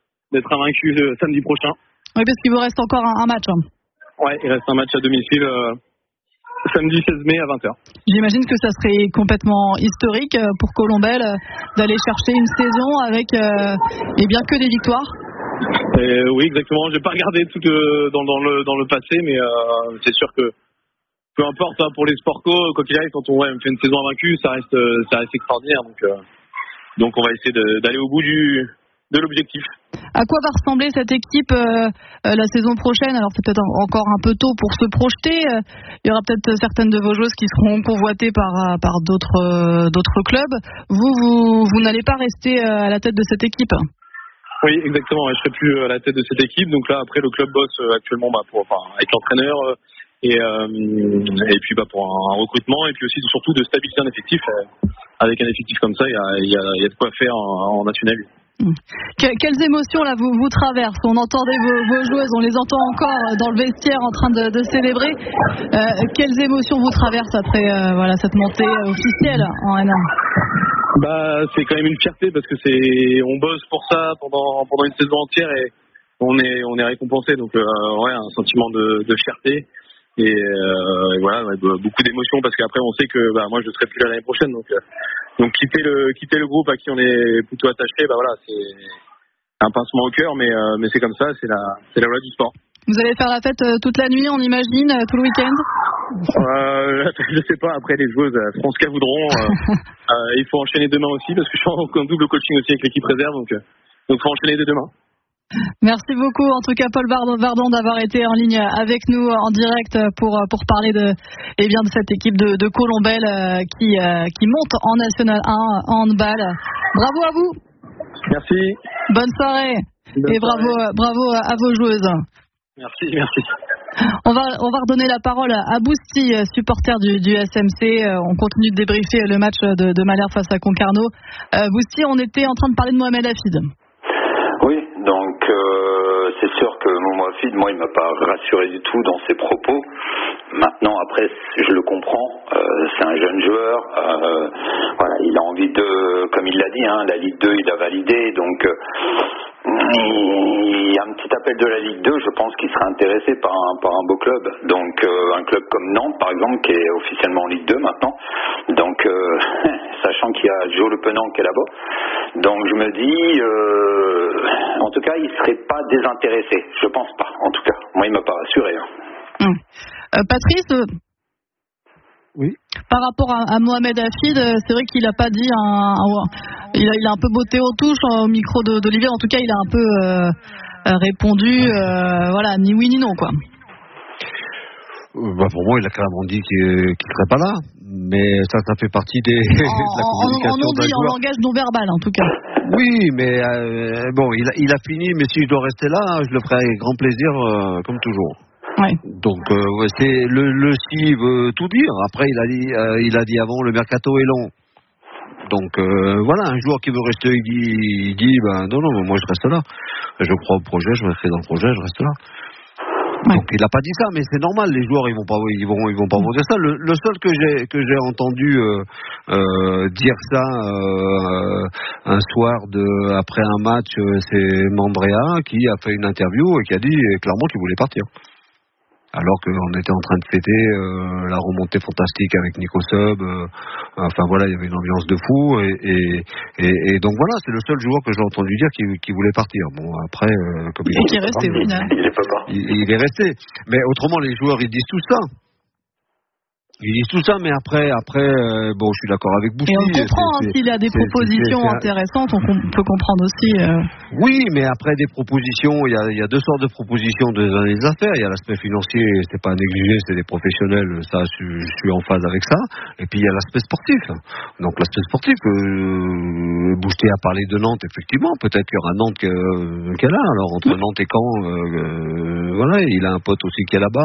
S10: samedi prochain.
S1: Oui, parce qu'il vous reste encore un match.
S10: Ouais, il reste un match à domicile samedi 16 mai à 20h.
S1: J'imagine que ça serait complètement historique pour Colombelle d'aller chercher une saison avec que des victoires.
S10: Oui, exactement. Je n'ai pas regardé tout dans le passé, mais c'est sûr que peu importe pour les sports quoi qu'il arrive, quand on fait une saison invaincue, ça reste extraordinaire. Donc on va essayer d'aller au bout de l'objectif.
S1: À quoi va ressembler cette équipe la saison prochaine? Alors c'est peut-être encore un peu tôt pour se projeter. Il y aura peut-être certaines de vos joueuses qui seront convoitées par d'autres clubs. Vous n'allez pas rester à la tête de cette équipe?
S10: Oui, exactement. Je serai plus à la tête de cette équipe. Donc là, après, le club bosse actuellement avec l'entraîneur et puis pour un recrutement et puis aussi surtout de stabiliser un effectif. Avec un effectif comme ça, il y a de quoi faire en national.
S1: Quelles émotions là vous traversent? On entendait vos joueuses, on les entend encore dans le vestiaire en train de célébrer. Quelles émotions vous traversent après cette montée officielle en N1?
S10: C'est quand même une fierté parce que on bosse pour ça pendant une saison entière et on est récompensé, donc un sentiment de fierté et beaucoup d'émotions parce qu'après on sait que moi je serai plus là l'année prochaine, donc quitter le groupe à qui on est plutôt attaché, c'est un pincement au cœur, mais c'est comme ça, c'est la loi du sport.
S1: Vous allez faire la fête toute la nuit, on imagine, tout le week-end?
S10: Je sais pas, après les joueuses feront ce qu'elles voudront. Il faut enchaîner demain aussi parce que je suis en double coaching aussi avec l'équipe réserve, donc faut enchaîner dès demain.
S1: Merci beaucoup en tout cas Paul Vardon d'avoir été en ligne avec nous en direct pour parler de cette équipe de Colombelle qui monte en National 1 en handball. Bravo à vous.
S10: Merci.
S1: Bonne soirée. Et bravo à vos joueuses.
S10: Merci.
S1: On va redonner la parole à Bousti, supporter du SMC. On continue de débriefer le match de Malherbe face à Concarneau. Bousti, on était en train de parler de Mohamed Hafid.
S4: Oui, donc c'est sûr que Momo Hafid, moi, il m'a pas rassuré du tout dans ses propos. Maintenant, après, je le comprends. C'est un jeune joueur. Il a envie comme il l'a dit, la Ligue 2, il a validé. Donc, il y a un petit appel de la Ligue 2. Je pense qu'il serait intéressé par un beau club. Donc, un club comme Nantes, par exemple, qui est officiellement en Ligue 2 maintenant. Donc, sachant qu'il y a Joe Le Penant qui est là-bas. Donc, je me dis, en tout cas, il serait pas désintéressé. Je pense pas, en tout cas. Moi, il m'a pas rassuré.
S1: Patrice,
S8: oui.
S1: Par rapport à Mohamed Hafid, c'est vrai qu'il a pas dit il a un peu botté aux touches au micro d'Olivier. En tout cas, il a un peu répondu, ni oui ni non, quoi.
S3: Pour moi, il a clairement dit qu'il ne serait pas là. Mais ça fait partie de la communication d'un joueur.
S1: En langage non verbal, en tout cas.
S3: Oui, mais bon, il a fini. Mais si je dois rester là, je le ferai avec grand plaisir, comme toujours.
S1: Ouais.
S3: Donc, c'est le si veut tout dire. Après, il a dit avant, le mercato est long. Donc voilà, un joueur qui veut rester, il dit non, moi je reste là. Je crois au projet, je resterai dans le projet, je reste là. Ouais. Donc il n'a pas dit ça, mais c'est normal. Les joueurs ils vont pas vous dire ça. Le seul que j'ai entendu dire ça un soir après un match, c'est Mandrea qui a fait une interview et qui a dit clairement qu'il voulait partir. Alors qu'on était en train de fêter la remontée fantastique avec Nico Sub, enfin voilà, il y avait une ambiance de fou et donc voilà, c'est le seul joueur que j'ai entendu dire qui voulait partir. Bon après, comme il est resté, il est resté. Mais autrement, les joueurs ils disent tout ça. Ils disent tout ça, mais après, bon, je suis d'accord avec Bouchy.
S1: Et on comprend, s'il a des propositions intéressantes, on peut comprendre aussi.
S3: Oui, mais après des propositions, il y a deux sortes de propositions dans les affaires. Il y a l'aspect financier, c'est pas à négliger, c'est des professionnels, ça, je suis en phase avec ça. Et puis il y a l'aspect sportif. Donc l'aspect sportif, Bouchy a parlé de Nantes, effectivement. Peut-être qu'il y aura Nantes qu'elle a. Alors entre Nantes et Caen, voilà, il a un pote aussi qui est là-bas.